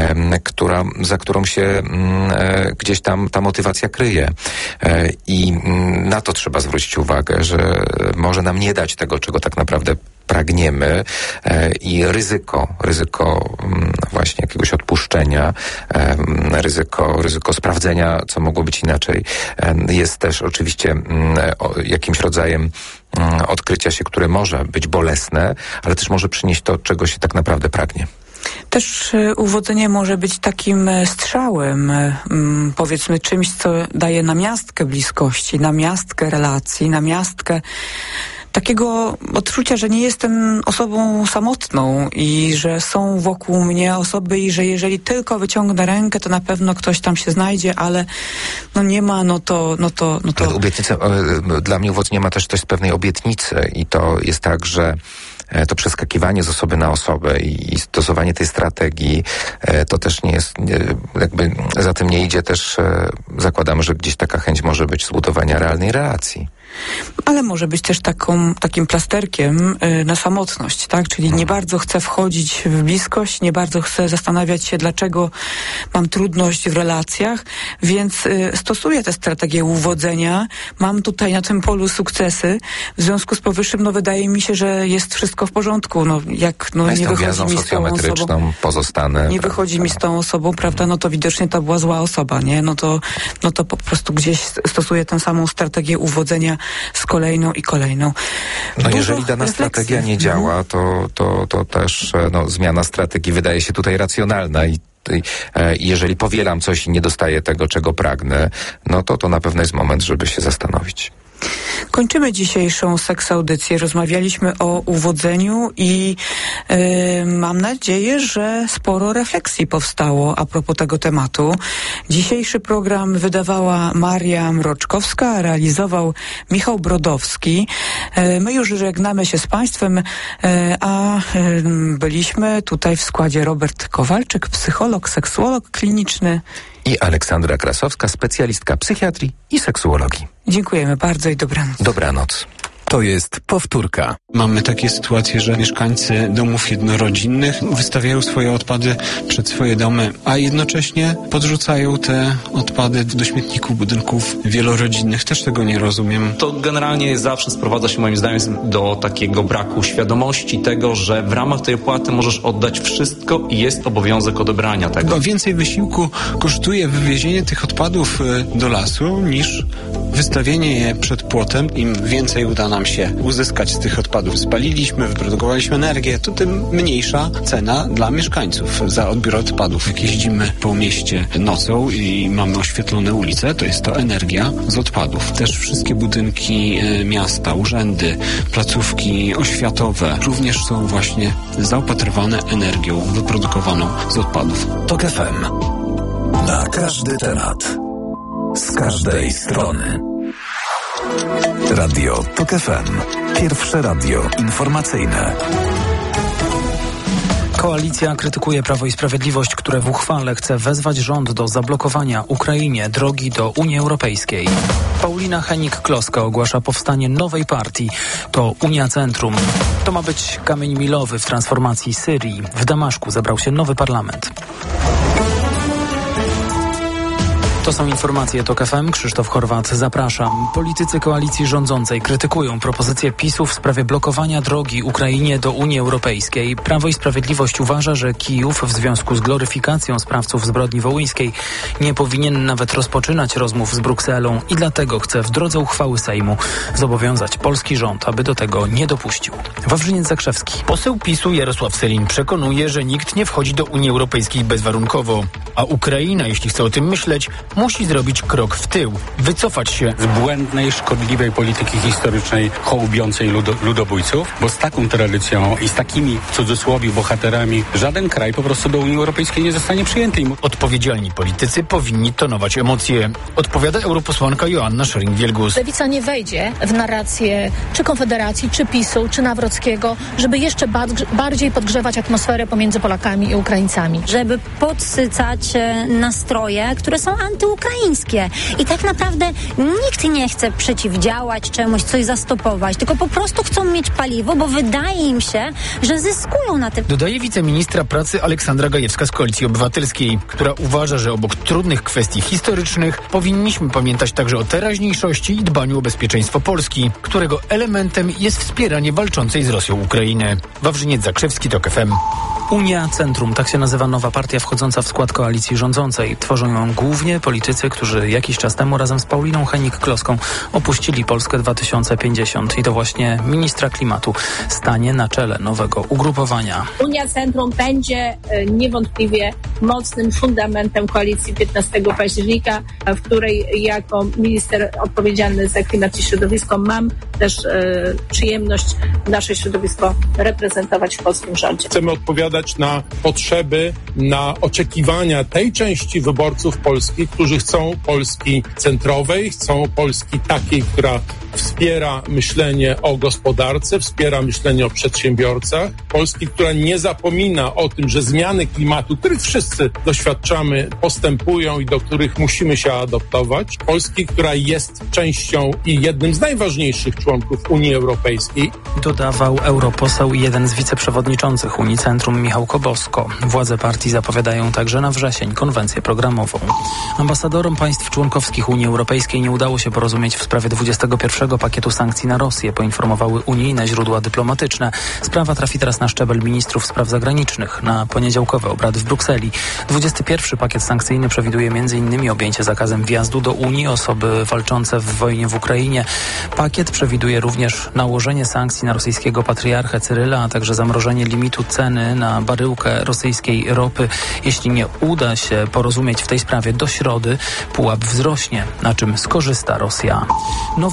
za którą się gdzieś tam ta motywacja kryje. I na to trzeba zwrócić uwagę, że może nam nie dać tego, czego tak naprawdę pragniemy i ryzyko właśnie jakiegoś odpuszczenia, ryzyko sprawdzenia, co mogło być inaczej, jest też oczywiście jakimś rodzajem odkrycia się, które może być bolesne, ale też może przynieść to, czego się tak naprawdę pragnie. Też uwodzenie może być takim strzałem, powiedzmy czymś, co daje namiastkę bliskości, namiastkę relacji, namiastkę takiego odczucia, że nie jestem osobą samotną i że są wokół mnie osoby i że jeżeli tylko wyciągnę rękę, to na pewno ktoś tam się znajdzie, ale no nie ma, no to. Ale obietnica, dla mnie uwodzenie ma też coś z pewnej obietnicy i to jest tak, że to przeskakiwanie z osoby na osobę i stosowanie tej strategii, to też nie jest, jakby za tym nie idzie też, zakładamy, że gdzieś taka chęć może być zbudowania realnej relacji. Ale może być też takim plasterkiem na samotność, tak? Czyli nie bardzo chcę wchodzić w bliskość, nie bardzo chcę zastanawiać się, dlaczego mam trudność w relacjach, więc stosuję tę strategię uwodzenia. Mam tutaj na tym polu sukcesy. W związku z powyższym, wydaje mi się, że jest wszystko w porządku. Nie wychodzi mi z tą osobą. Pozostanę. Nie wychodzi mi z tą osobą, prawda? To widocznie to była zła osoba, nie? No to po prostu gdzieś stosuję tę samą strategię uwodzenia z kolejną i kolejną. Jeżeli dana strategia nie działa, to też zmiana strategii wydaje się tutaj racjonalna i jeżeli powielam coś i nie dostaję tego, czego pragnę, to na pewno jest moment, żeby się zastanowić. Kończymy dzisiejszą seksaudycję. Rozmawialiśmy o uwodzeniu i mam nadzieję, że sporo refleksji powstało a propos tego tematu. Dzisiejszy program wydawała Maria Mroczkowska, a realizował Michał Brodowski. My już żegnamy się z Państwem, a byliśmy tutaj w składzie Robert Kowalczyk, psycholog, seksuolog kliniczny i Aleksandra Krasowska, specjalistka psychiatrii i seksuologii. Dziękujemy bardzo i dobranoc. Dobranoc. To jest powtórka. Mamy takie sytuacje, że mieszkańcy domów jednorodzinnych wystawiają swoje odpady przed swoje domy, a jednocześnie podrzucają te odpady do śmietników budynków wielorodzinnych. Też tego nie rozumiem. To generalnie zawsze sprowadza się moim zdaniem do takiego braku świadomości tego, że w ramach tej opłaty możesz oddać wszystko i jest obowiązek odebrania tego. Chyba więcej wysiłku kosztuje wywiezienie tych odpadów do lasu niż wystawienie je przed płotem. Im więcej uda nam się uzyskać z tych odpadów. Spaliliśmy, wyprodukowaliśmy energię, to tym mniejsza cena dla mieszkańców za odbiór odpadów. Jak jeździmy po mieście nocą i mamy oświetlone ulice, to jest to energia z odpadów. Też wszystkie budynki miasta, urzędy, placówki oświatowe również są właśnie zaopatrywane energią wyprodukowaną z odpadów. TOK FM. Na każdy temat. Z każdej strony. Radio TOK FM. Pierwsze radio informacyjne. Koalicja krytykuje Prawo i Sprawiedliwość, które w uchwale chce wezwać rząd do zablokowania Ukrainie drogi do Unii Europejskiej. Paulina Hennig-Kloska ogłasza powstanie nowej partii. To Unia Centrum. To ma być kamień milowy w transformacji Syrii. W Damaszku zebrał się nowy parlament. To są informacje TOK FM. Krzysztof Horwat, zapraszam. Politycy koalicji rządzącej krytykują propozycję PiS-u w sprawie blokowania drogi Ukrainie do Unii Europejskiej. Prawo i Sprawiedliwość uważa, że Kijów w związku z gloryfikacją sprawców zbrodni wołyńskiej nie powinien nawet rozpoczynać rozmów z Brukselą i dlatego chce w drodze uchwały Sejmu zobowiązać polski rząd, aby do tego nie dopuścił. Wawrzyniec Zakrzewski. Poseł PiS-u Jarosław Sellin przekonuje, że nikt nie wchodzi do Unii Europejskiej bezwarunkowo, a Ukraina, jeśli chce o tym myśleć, musi zrobić krok w tył, wycofać się z błędnej, szkodliwej polityki historycznej hołubiącej ludobójców, bo z taką tradycją i z takimi, w cudzysłowie, bohaterami żaden kraj po prostu do Unii Europejskiej nie zostanie przyjęty. Odpowiedzialni politycy powinni tonować emocje. Odpowiada europosłanka Joanna Scheuring-Wielgus. Lewica nie wejdzie w narrację czy Konfederacji, czy PiS-u, czy Nawrockiego, żeby jeszcze bardziej podgrzewać atmosferę pomiędzy Polakami i Ukraińcami. Żeby podsycać nastroje, które są antyukraińskie. I tak naprawdę nikt nie chce przeciwdziałać czemuś, coś zastopować, tylko po prostu chcą mieć paliwo, bo wydaje im się, że zyskują na tym. Dodaje wiceministra pracy Aleksandra Gajewska z Koalicji Obywatelskiej, która uważa, że obok trudnych kwestii historycznych powinniśmy pamiętać także o teraźniejszości i dbaniu o bezpieczeństwo Polski, którego elementem jest wspieranie walczącej z Rosją Ukrainy. Wawrzyniec Zakrzewski, TOK FM. Unia Centrum, tak się nazywa nowa partia wchodząca w skład koalicji rządzącej. Tworzą ją głównie politycy, którzy jakiś czas temu razem z Pauliną Hennig-Kloską opuścili Polskę 2050 i to właśnie ministra klimatu stanie na czele nowego ugrupowania. Unia Centrum będzie niewątpliwie mocnym fundamentem koalicji 15 października, w której jako minister odpowiedzialny za klimat i środowisko mam też przyjemność nasze środowisko reprezentować w polskim rządzie. Chcemy odpowiadać na potrzeby, na oczekiwania tej części wyborców Polski, którzy chcą Polski centrowej, chcą Polski takiej, która wspiera myślenie o gospodarce, wspiera myślenie o przedsiębiorcach. Polski, która nie zapomina o tym, że zmiany klimatu, których wszyscy doświadczamy, postępują i do których musimy się adaptować. Polski, która jest częścią i jednym z najważniejszych członków Unii Europejskiej. Dodawał europoseł i jeden z wiceprzewodniczących Unii Centrum Michał Kobosko. Władze partii zapowiadają także na wrzesień konwencję programową. Ambasadorom państw członkowskich Unii Europejskiej nie udało się porozumieć w sprawie 21 pakietu sankcji na Rosję, poinformowały unijne źródła dyplomatyczne. Sprawa trafi teraz na szczebel ministrów spraw zagranicznych na poniedziałkowe obrady w Brukseli. 21 pakiet sankcyjny przewiduje m.in. objęcie zakazem wjazdu do Unii osoby walczące w wojnie w Ukrainie. Pakiet przewiduje również nałożenie sankcji na rosyjskiego patriarchę Cyryla, a także zamrożenie limitu ceny na baryłkę rosyjskiej ropy. Jeśli nie uda się porozumieć w tej sprawie do środy, pułap wzrośnie, na czym skorzysta Rosja. Nowy syryjski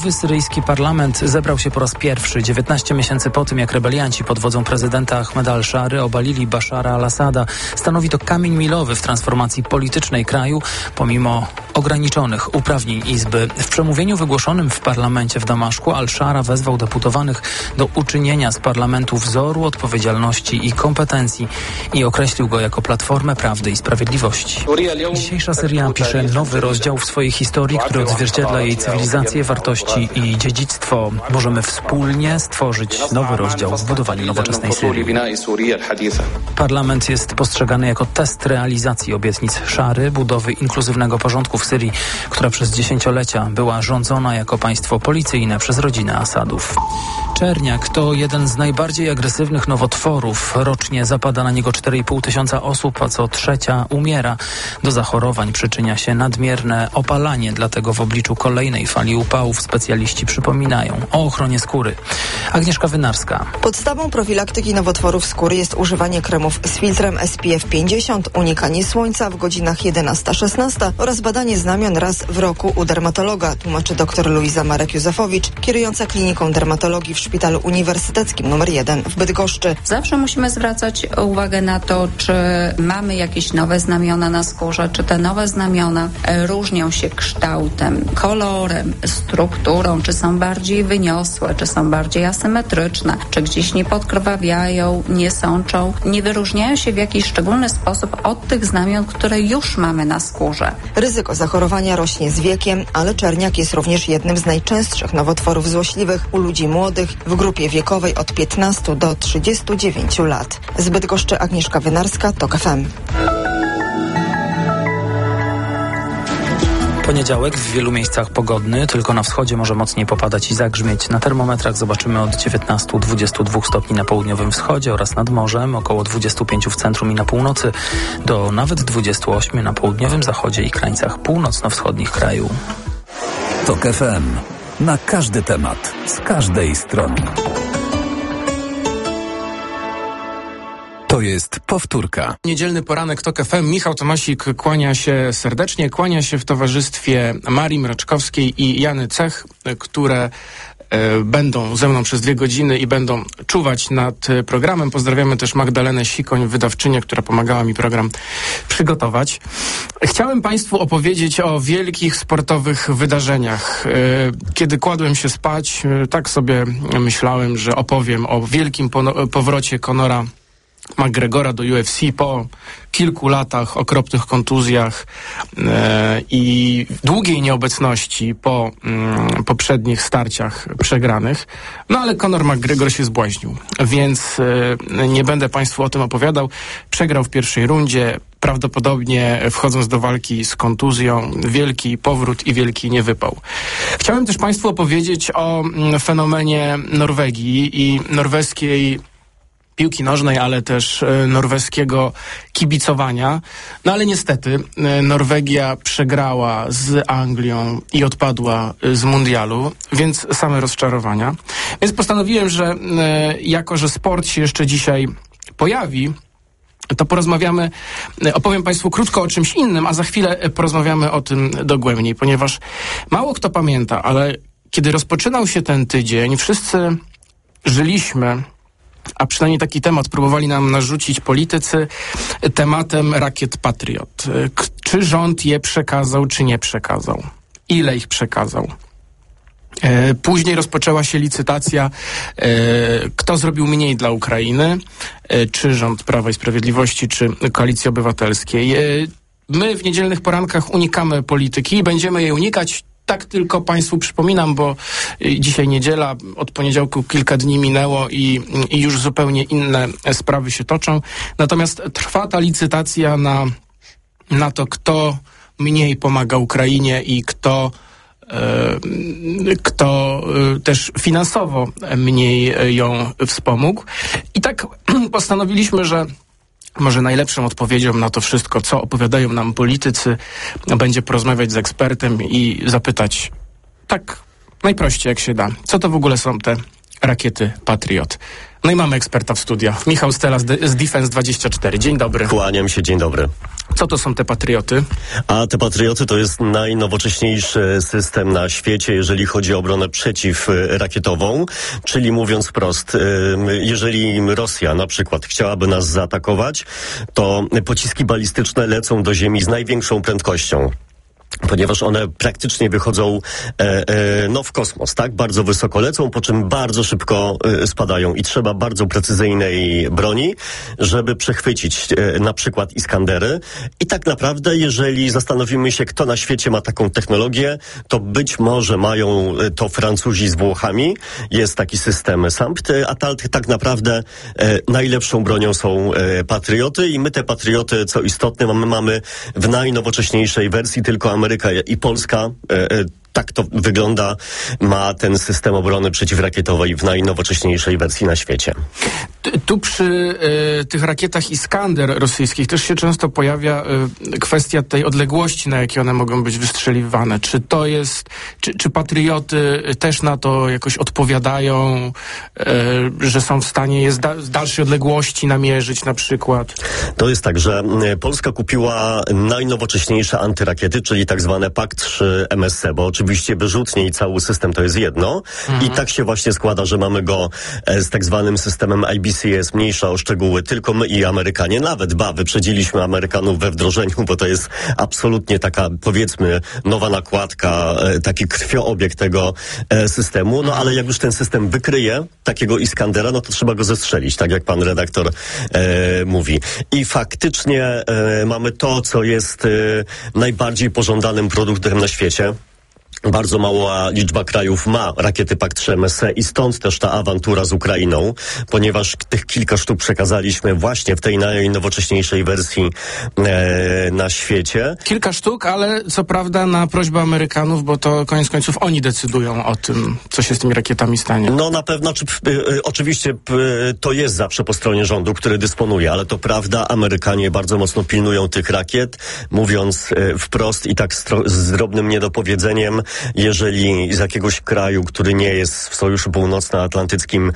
Europejski Parlament zebrał się po raz pierwszy 19 miesięcy po tym, jak rebelianci pod wodzą prezydenta Ahmeda al-Szary obalili Bashara al-Assada. Stanowi to kamień milowy w transformacji politycznej kraju, pomimo ograniczonych uprawnień Izby. W przemówieniu wygłoszonym w parlamencie w Damaszku al-Szara wezwał deputowanych do uczynienia z parlamentu wzoru odpowiedzialności i kompetencji i określił go jako platformę prawdy i sprawiedliwości. Dzisiejsza Syria pisze nowy rozdział w swojej historii, który odzwierciedla jej cywilizację, wartości i dziedzictwo. Możemy wspólnie stworzyć nowy rozdział w budowaniu nowoczesnej Syrii. Parlament jest postrzegany jako test realizacji obietnic Szary, budowy inkluzywnego porządku w Syrii, która przez dziesięciolecia była rządzona jako państwo policyjne przez rodzinę Asadów. Czerniak to jeden z najbardziej agresywnych nowotworów. Rocznie zapada na niego 4,5 tysiąca osób, a co trzecia umiera. Do zachorowań przyczynia się nadmierne opalanie, dlatego w obliczu kolejnej fali upałów specjaliści przypominają o ochronie skóry. Agnieszka Wynarska. Podstawą profilaktyki nowotworów skóry jest używanie kremów z filtrem SPF 50, unikanie słońca w godzinach 11-16 oraz badanie znamion raz w roku u dermatologa, tłumaczy dr Luiza Marek-Józefowicz, kierująca kliniką dermatologii w Szpitalu Uniwersyteckim nr 1 w Bydgoszczy. Zawsze musimy zwracać uwagę na to, czy mamy jakieś nowe znamiona na skórze, czy te nowe znamiona różnią się kształtem, kolorem, strukturą, czy są bardziej wyniosłe, czy są bardziej asymetryczne, czy gdzieś nie podkrwawiają, nie sączą, nie wyróżniają się w jakiś szczególny sposób od tych znamion, które już mamy na skórze. Ryzyko zachorowania rośnie z wiekiem, ale czerniak jest również jednym z najczęstszych nowotworów złośliwych u ludzi młodych w grupie wiekowej od 15 do 39 lat. Z Bydgoszczy Agnieszka Wynarska, TOK FM. Poniedziałek w wielu miejscach pogodny, tylko na wschodzie może mocniej popadać i zagrzmieć. Na termometrach zobaczymy od 19-22 stopni na południowym wschodzie oraz nad morzem, około 25 w centrum i na północy, do nawet 28 na południowym zachodzie i krańcach północno-wschodnich kraju. TOK FM. Na każdy temat, z każdej strony. To jest powtórka. Niedzielny poranek TOK FM. Michał Tomasik kłania się serdecznie. Kłania się w towarzystwie Marii Mraczkowskiej i Jany Cech, które będą ze mną przez 2 godziny i będą czuwać nad programem. Pozdrawiamy też Magdalenę Sikoń, wydawczynię, która pomagała mi program przygotować. Chciałem Państwu opowiedzieć o wielkich sportowych wydarzeniach. Kiedy kładłem się spać, tak sobie myślałem, że opowiem o wielkim powrocie Conora McGregora do UFC po kilku latach, okropnych kontuzjach i długiej nieobecności po poprzednich starciach przegranych. No ale Conor McGregor się zbłaźnił, więc nie będę Państwu o tym opowiadał. Przegrał w pierwszej rundzie, prawdopodobnie wchodząc do walki z kontuzją. Wielki powrót i wielki niewypał. Chciałem też Państwu opowiedzieć o fenomenie Norwegii i norweskiej piłki nożnej, ale też norweskiego kibicowania. No ale niestety Norwegia przegrała z Anglią i odpadła z mundialu, więc same rozczarowania. Więc postanowiłem, że jako że sport się jeszcze dzisiaj pojawi, to opowiem Państwu krótko o czymś innym, a za chwilę porozmawiamy o tym dogłębniej, ponieważ mało kto pamięta, ale kiedy rozpoczynał się ten tydzień, wszyscy żyliśmy, a przynajmniej taki temat próbowali nam narzucić politycy, tematem rakiet Patriot. Czy rząd je przekazał, czy nie przekazał? Ile ich przekazał? Później rozpoczęła się licytacja, kto zrobił mniej dla Ukrainy, czy rząd Prawa i Sprawiedliwości, czy Koalicji Obywatelskiej. My w niedzielnych porankach unikamy polityki i będziemy jej unikać. Tak tylko Państwu przypominam, bo dzisiaj niedziela, od poniedziałku kilka dni minęło i już zupełnie inne sprawy się toczą. Natomiast trwa ta licytacja na to, kto mniej pomaga Ukrainie i kto też finansowo mniej ją wspomógł. I tak postanowiliśmy, że może najlepszą odpowiedzią na to wszystko, co opowiadają nam politycy, będzie porozmawiać z ekspertem i zapytać tak najprościej jak się da, co to w ogóle są te rakiety Patriot. No i mamy eksperta w studio. Michał Stela z Defense24. Dzień dobry. Kłaniam się, dzień dobry. Co to są te Patrioty? A te Patrioty to jest najnowocześniejszy system na świecie, jeżeli chodzi o obronę przeciwrakietową. Czyli mówiąc wprost, jeżeli Rosja na przykład chciałaby nas zaatakować, to pociski balistyczne lecą do ziemi z największą prędkością. Ponieważ one praktycznie wychodzą w kosmos, tak? Bardzo wysoko lecą, po czym bardzo szybko spadają i trzeba bardzo precyzyjnej broni, żeby przechwycić na przykład Iskandery. I tak naprawdę, jeżeli zastanowimy się, kto na świecie ma taką technologię, to być może mają to Francuzi z Włochami. Jest taki system SAMP, a tak naprawdę najlepszą bronią są Patrioty i my te Patrioty, co istotne, mamy w najnowocześniejszej wersji, tylko Ameryka i Polska, tak to wygląda, ma ten system obrony przeciwrakietowej w najnowocześniejszej wersji na świecie. Tu przy tych rakietach Iskander rosyjskich też się często pojawia kwestia tej odległości, na jakie one mogą być wystrzeliwane. Czy to jest, czy Patrioty też na to jakoś odpowiadają, że są w stanie je z dalszej odległości namierzyć na przykład? To jest tak, że Polska kupiła najnowocześniejsze antyrakiety, czyli tak zwane PAK-3 MSC, bo oczywiście wyrzutnie i cały system to jest jedno. I tak się właśnie składa, że mamy go z tak zwanym systemem IBCS, mniejsza o szczegóły, tylko my i Amerykanie. Nawet wyprzedziliśmy Amerykanów we wdrożeniu, bo to jest absolutnie taka, powiedzmy, nowa nakładka, taki krwioobieg tego systemu. No ale jak już ten system wykryje takiego Iskandera, no to trzeba go zestrzelić, tak jak pan redaktor mówi. I faktycznie mamy to, co jest najbardziej pożądanym produktem na świecie. Bardzo mała liczba krajów ma rakiety PAK-3 MSC i stąd też ta awantura z Ukrainą, ponieważ tych kilka sztuk przekazaliśmy właśnie w tej najnowocześniejszej wersji na świecie. Kilka sztuk, ale co prawda na prośbę Amerykanów, bo to koniec końców oni decydują o tym, co się z tymi rakietami stanie. No na pewno, oczywiście to jest zawsze po stronie rządu, który dysponuje, ale to prawda, Amerykanie bardzo mocno pilnują tych rakiet, mówiąc wprost i tak z drobnym niedopowiedzeniem, jeżeli z jakiegoś kraju, który nie jest w Sojuszu Północnoatlantyckim,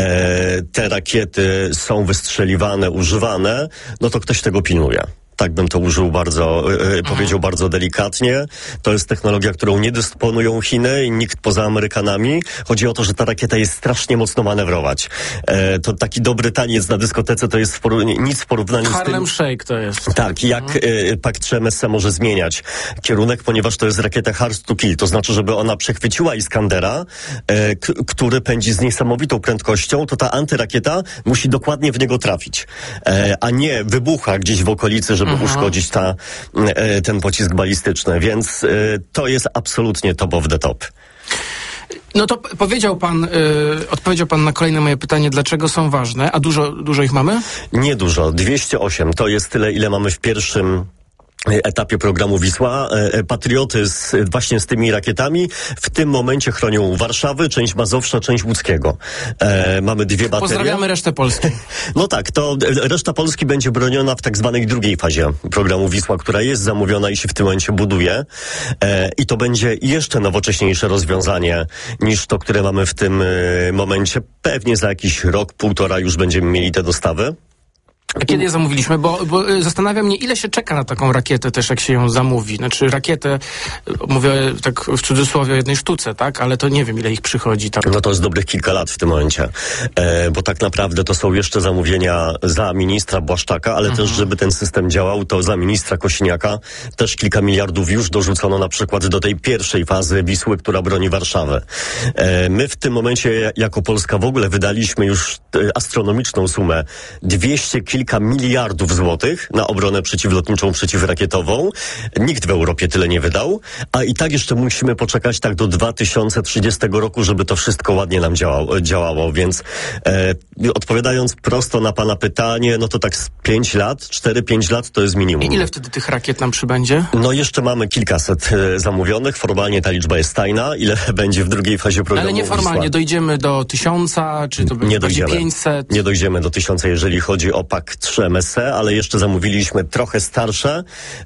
te rakiety są wystrzeliwane, używane, no to ktoś tego pilnuje. Tak bym to użył powiedział bardzo delikatnie. To jest technologia, którą nie dysponują Chiny i nikt poza Amerykanami. Chodzi o to, że ta rakieta jest strasznie mocno manewrować. To taki dobry taniec na dyskotece to jest nic w porównaniu z tym. Harlem Shake to jest. Tak, jak PAK-3 MSC może zmieniać kierunek, ponieważ to jest rakieta hard to kill. To znaczy, żeby ona przechwyciła Iskandera, który pędzi z niesamowitą prędkością, to ta antyrakieta musi dokładnie w niego trafić. A nie wybucha gdzieś w okolicy, żeby uszkodzić ten pocisk balistyczny, więc to jest absolutnie top of the top. No to odpowiedział pan na kolejne moje pytanie, dlaczego są ważne, a dużo ich mamy? Niedużo, 208, to jest tyle, ile mamy w pierwszym etapie programu Wisła. Patrioty właśnie z tymi rakietami w tym momencie chronią Warszawy, część Mazowsza, część Łódzkiego. Mamy 2 baterie. Pozdrawiamy resztę Polski. No tak, to reszta Polski będzie broniona w tak zwanej drugiej fazie programu Wisła, która jest zamówiona i się w tym momencie buduje. I to będzie jeszcze nowocześniejsze rozwiązanie niż to, które mamy w tym momencie. Pewnie za jakiś rok, półtora już będziemy mieli te dostawy. A kiedy je zamówiliśmy? Bo zastanawia mnie, ile się czeka na taką rakietę też, jak się ją zamówi. Znaczy rakietę, mówię tak w cudzysłowie o jednej sztuce, tak? Ale to nie wiem, ile ich przychodzi. Tak? No to jest dobrych kilka lat w tym momencie. Bo tak naprawdę to są jeszcze zamówienia za ministra Błaszczaka, ale też, żeby ten system działał, to za ministra Kosiniaka też kilka miliardów już dorzucono na przykład do tej pierwszej fazy Wisły, która broni Warszawę. My w tym momencie jako Polska w ogóle wydaliśmy już astronomiczną sumę, 200 kilka miliardów złotych na obronę przeciwlotniczą, przeciwrakietową. Nikt w Europie tyle nie wydał, a i tak jeszcze musimy poczekać tak do 2030 roku, żeby to wszystko ładnie nam działało, więc odpowiadając prosto na pana pytanie, no to tak z 5 lat, 4-5 lat to jest minimum. I ile wtedy tych rakiet nam przybędzie? No jeszcze mamy kilkaset zamówionych, formalnie ta liczba jest tajna, ile będzie w drugiej fazie programu. Ale nieformalnie, dojdziemy do 1000, czy to będzie 500? Nie dojdziemy do 1000, jeżeli chodzi o PAK tak, 3 MSC, ale jeszcze zamówiliśmy trochę starsze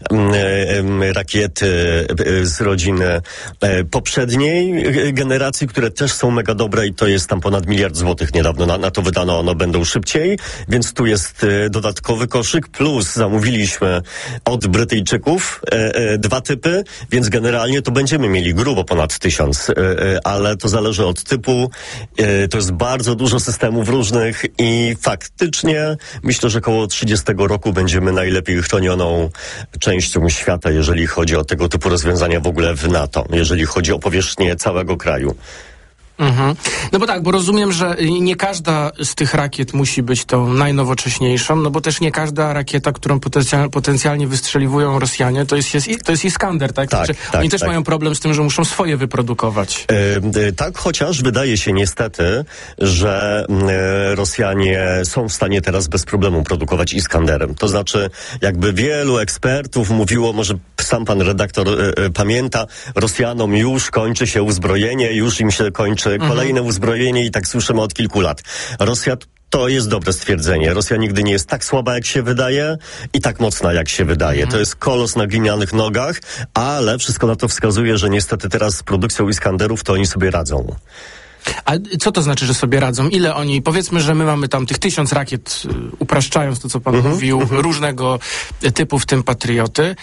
rakiety z rodziny poprzedniej generacji, które też są mega dobre i to jest tam ponad 1 miliard złotych niedawno na to wydano, one będą szybciej, więc tu jest dodatkowy koszyk, plus zamówiliśmy od Brytyjczyków 2 typy, więc generalnie to będziemy mieli grubo ponad 1000, ale to zależy od typu, to jest bardzo dużo systemów różnych i faktycznie myślę, że koło 30 roku będziemy najlepiej chronioną częścią świata, jeżeli chodzi o tego typu rozwiązania w ogóle w NATO, jeżeli chodzi o powierzchnię całego kraju. Mhm. No bo tak, bo rozumiem, że nie każda z tych rakiet musi być tą najnowocześniejszą, no bo też nie każda rakieta, którą potencjalnie wystrzeliwują Rosjanie, to jest Iskander, tak? Tak, znaczy, tak oni też tak. mają problem z tym, że muszą swoje wyprodukować. Tak, chociaż wydaje się niestety, że Rosjanie są w stanie teraz bez problemu produkować Iskanderem. To znaczy, jakby wielu ekspertów mówiło, może sam pan redaktor pamięta, Rosjanom już kończy się uzbrojenie, już im się kończy kolejne uzbrojenie i tak słyszymy od kilku lat. Rosja to jest dobre stwierdzenie. Rosja nigdy nie jest tak słaba, jak się wydaje i tak mocna, jak się wydaje. To jest kolos na glinianych nogach, ale wszystko na to wskazuje, że niestety teraz z produkcją Iskanderów to oni sobie radzą. A co to znaczy, że sobie radzą? Ile oni, powiedzmy, że my mamy tam tych 1000 rakiet, upraszczając to, co pan mówił, różnego typu, w tym Patrioty.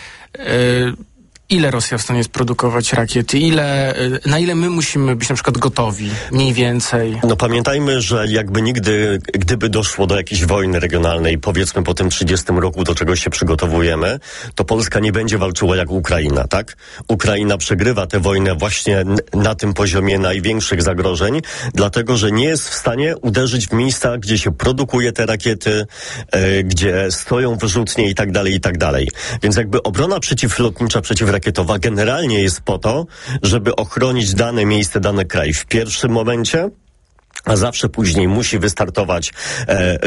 Ile Rosja w stanie jest produkować rakiety? Na ile my musimy być na przykład gotowi? Mniej więcej. No pamiętajmy, że jakby nigdy, gdyby doszło do jakiejś wojny regionalnej, powiedzmy po tym 30 roku, do czego się przygotowujemy, to Polska nie będzie walczyła jak Ukraina, tak? Ukraina przegrywa tę wojnę właśnie na tym poziomie największych zagrożeń, dlatego, że nie jest w stanie uderzyć w miejsca, gdzie się produkuje te rakiety, gdzie stoją wyrzutnie i tak dalej, i tak dalej. Więc jakby obrona przeciwlotnicza, przeciwrakietowa generalnie jest po to, żeby ochronić dane miejsce, dany kraj w pierwszym momencie, a zawsze później musi wystartować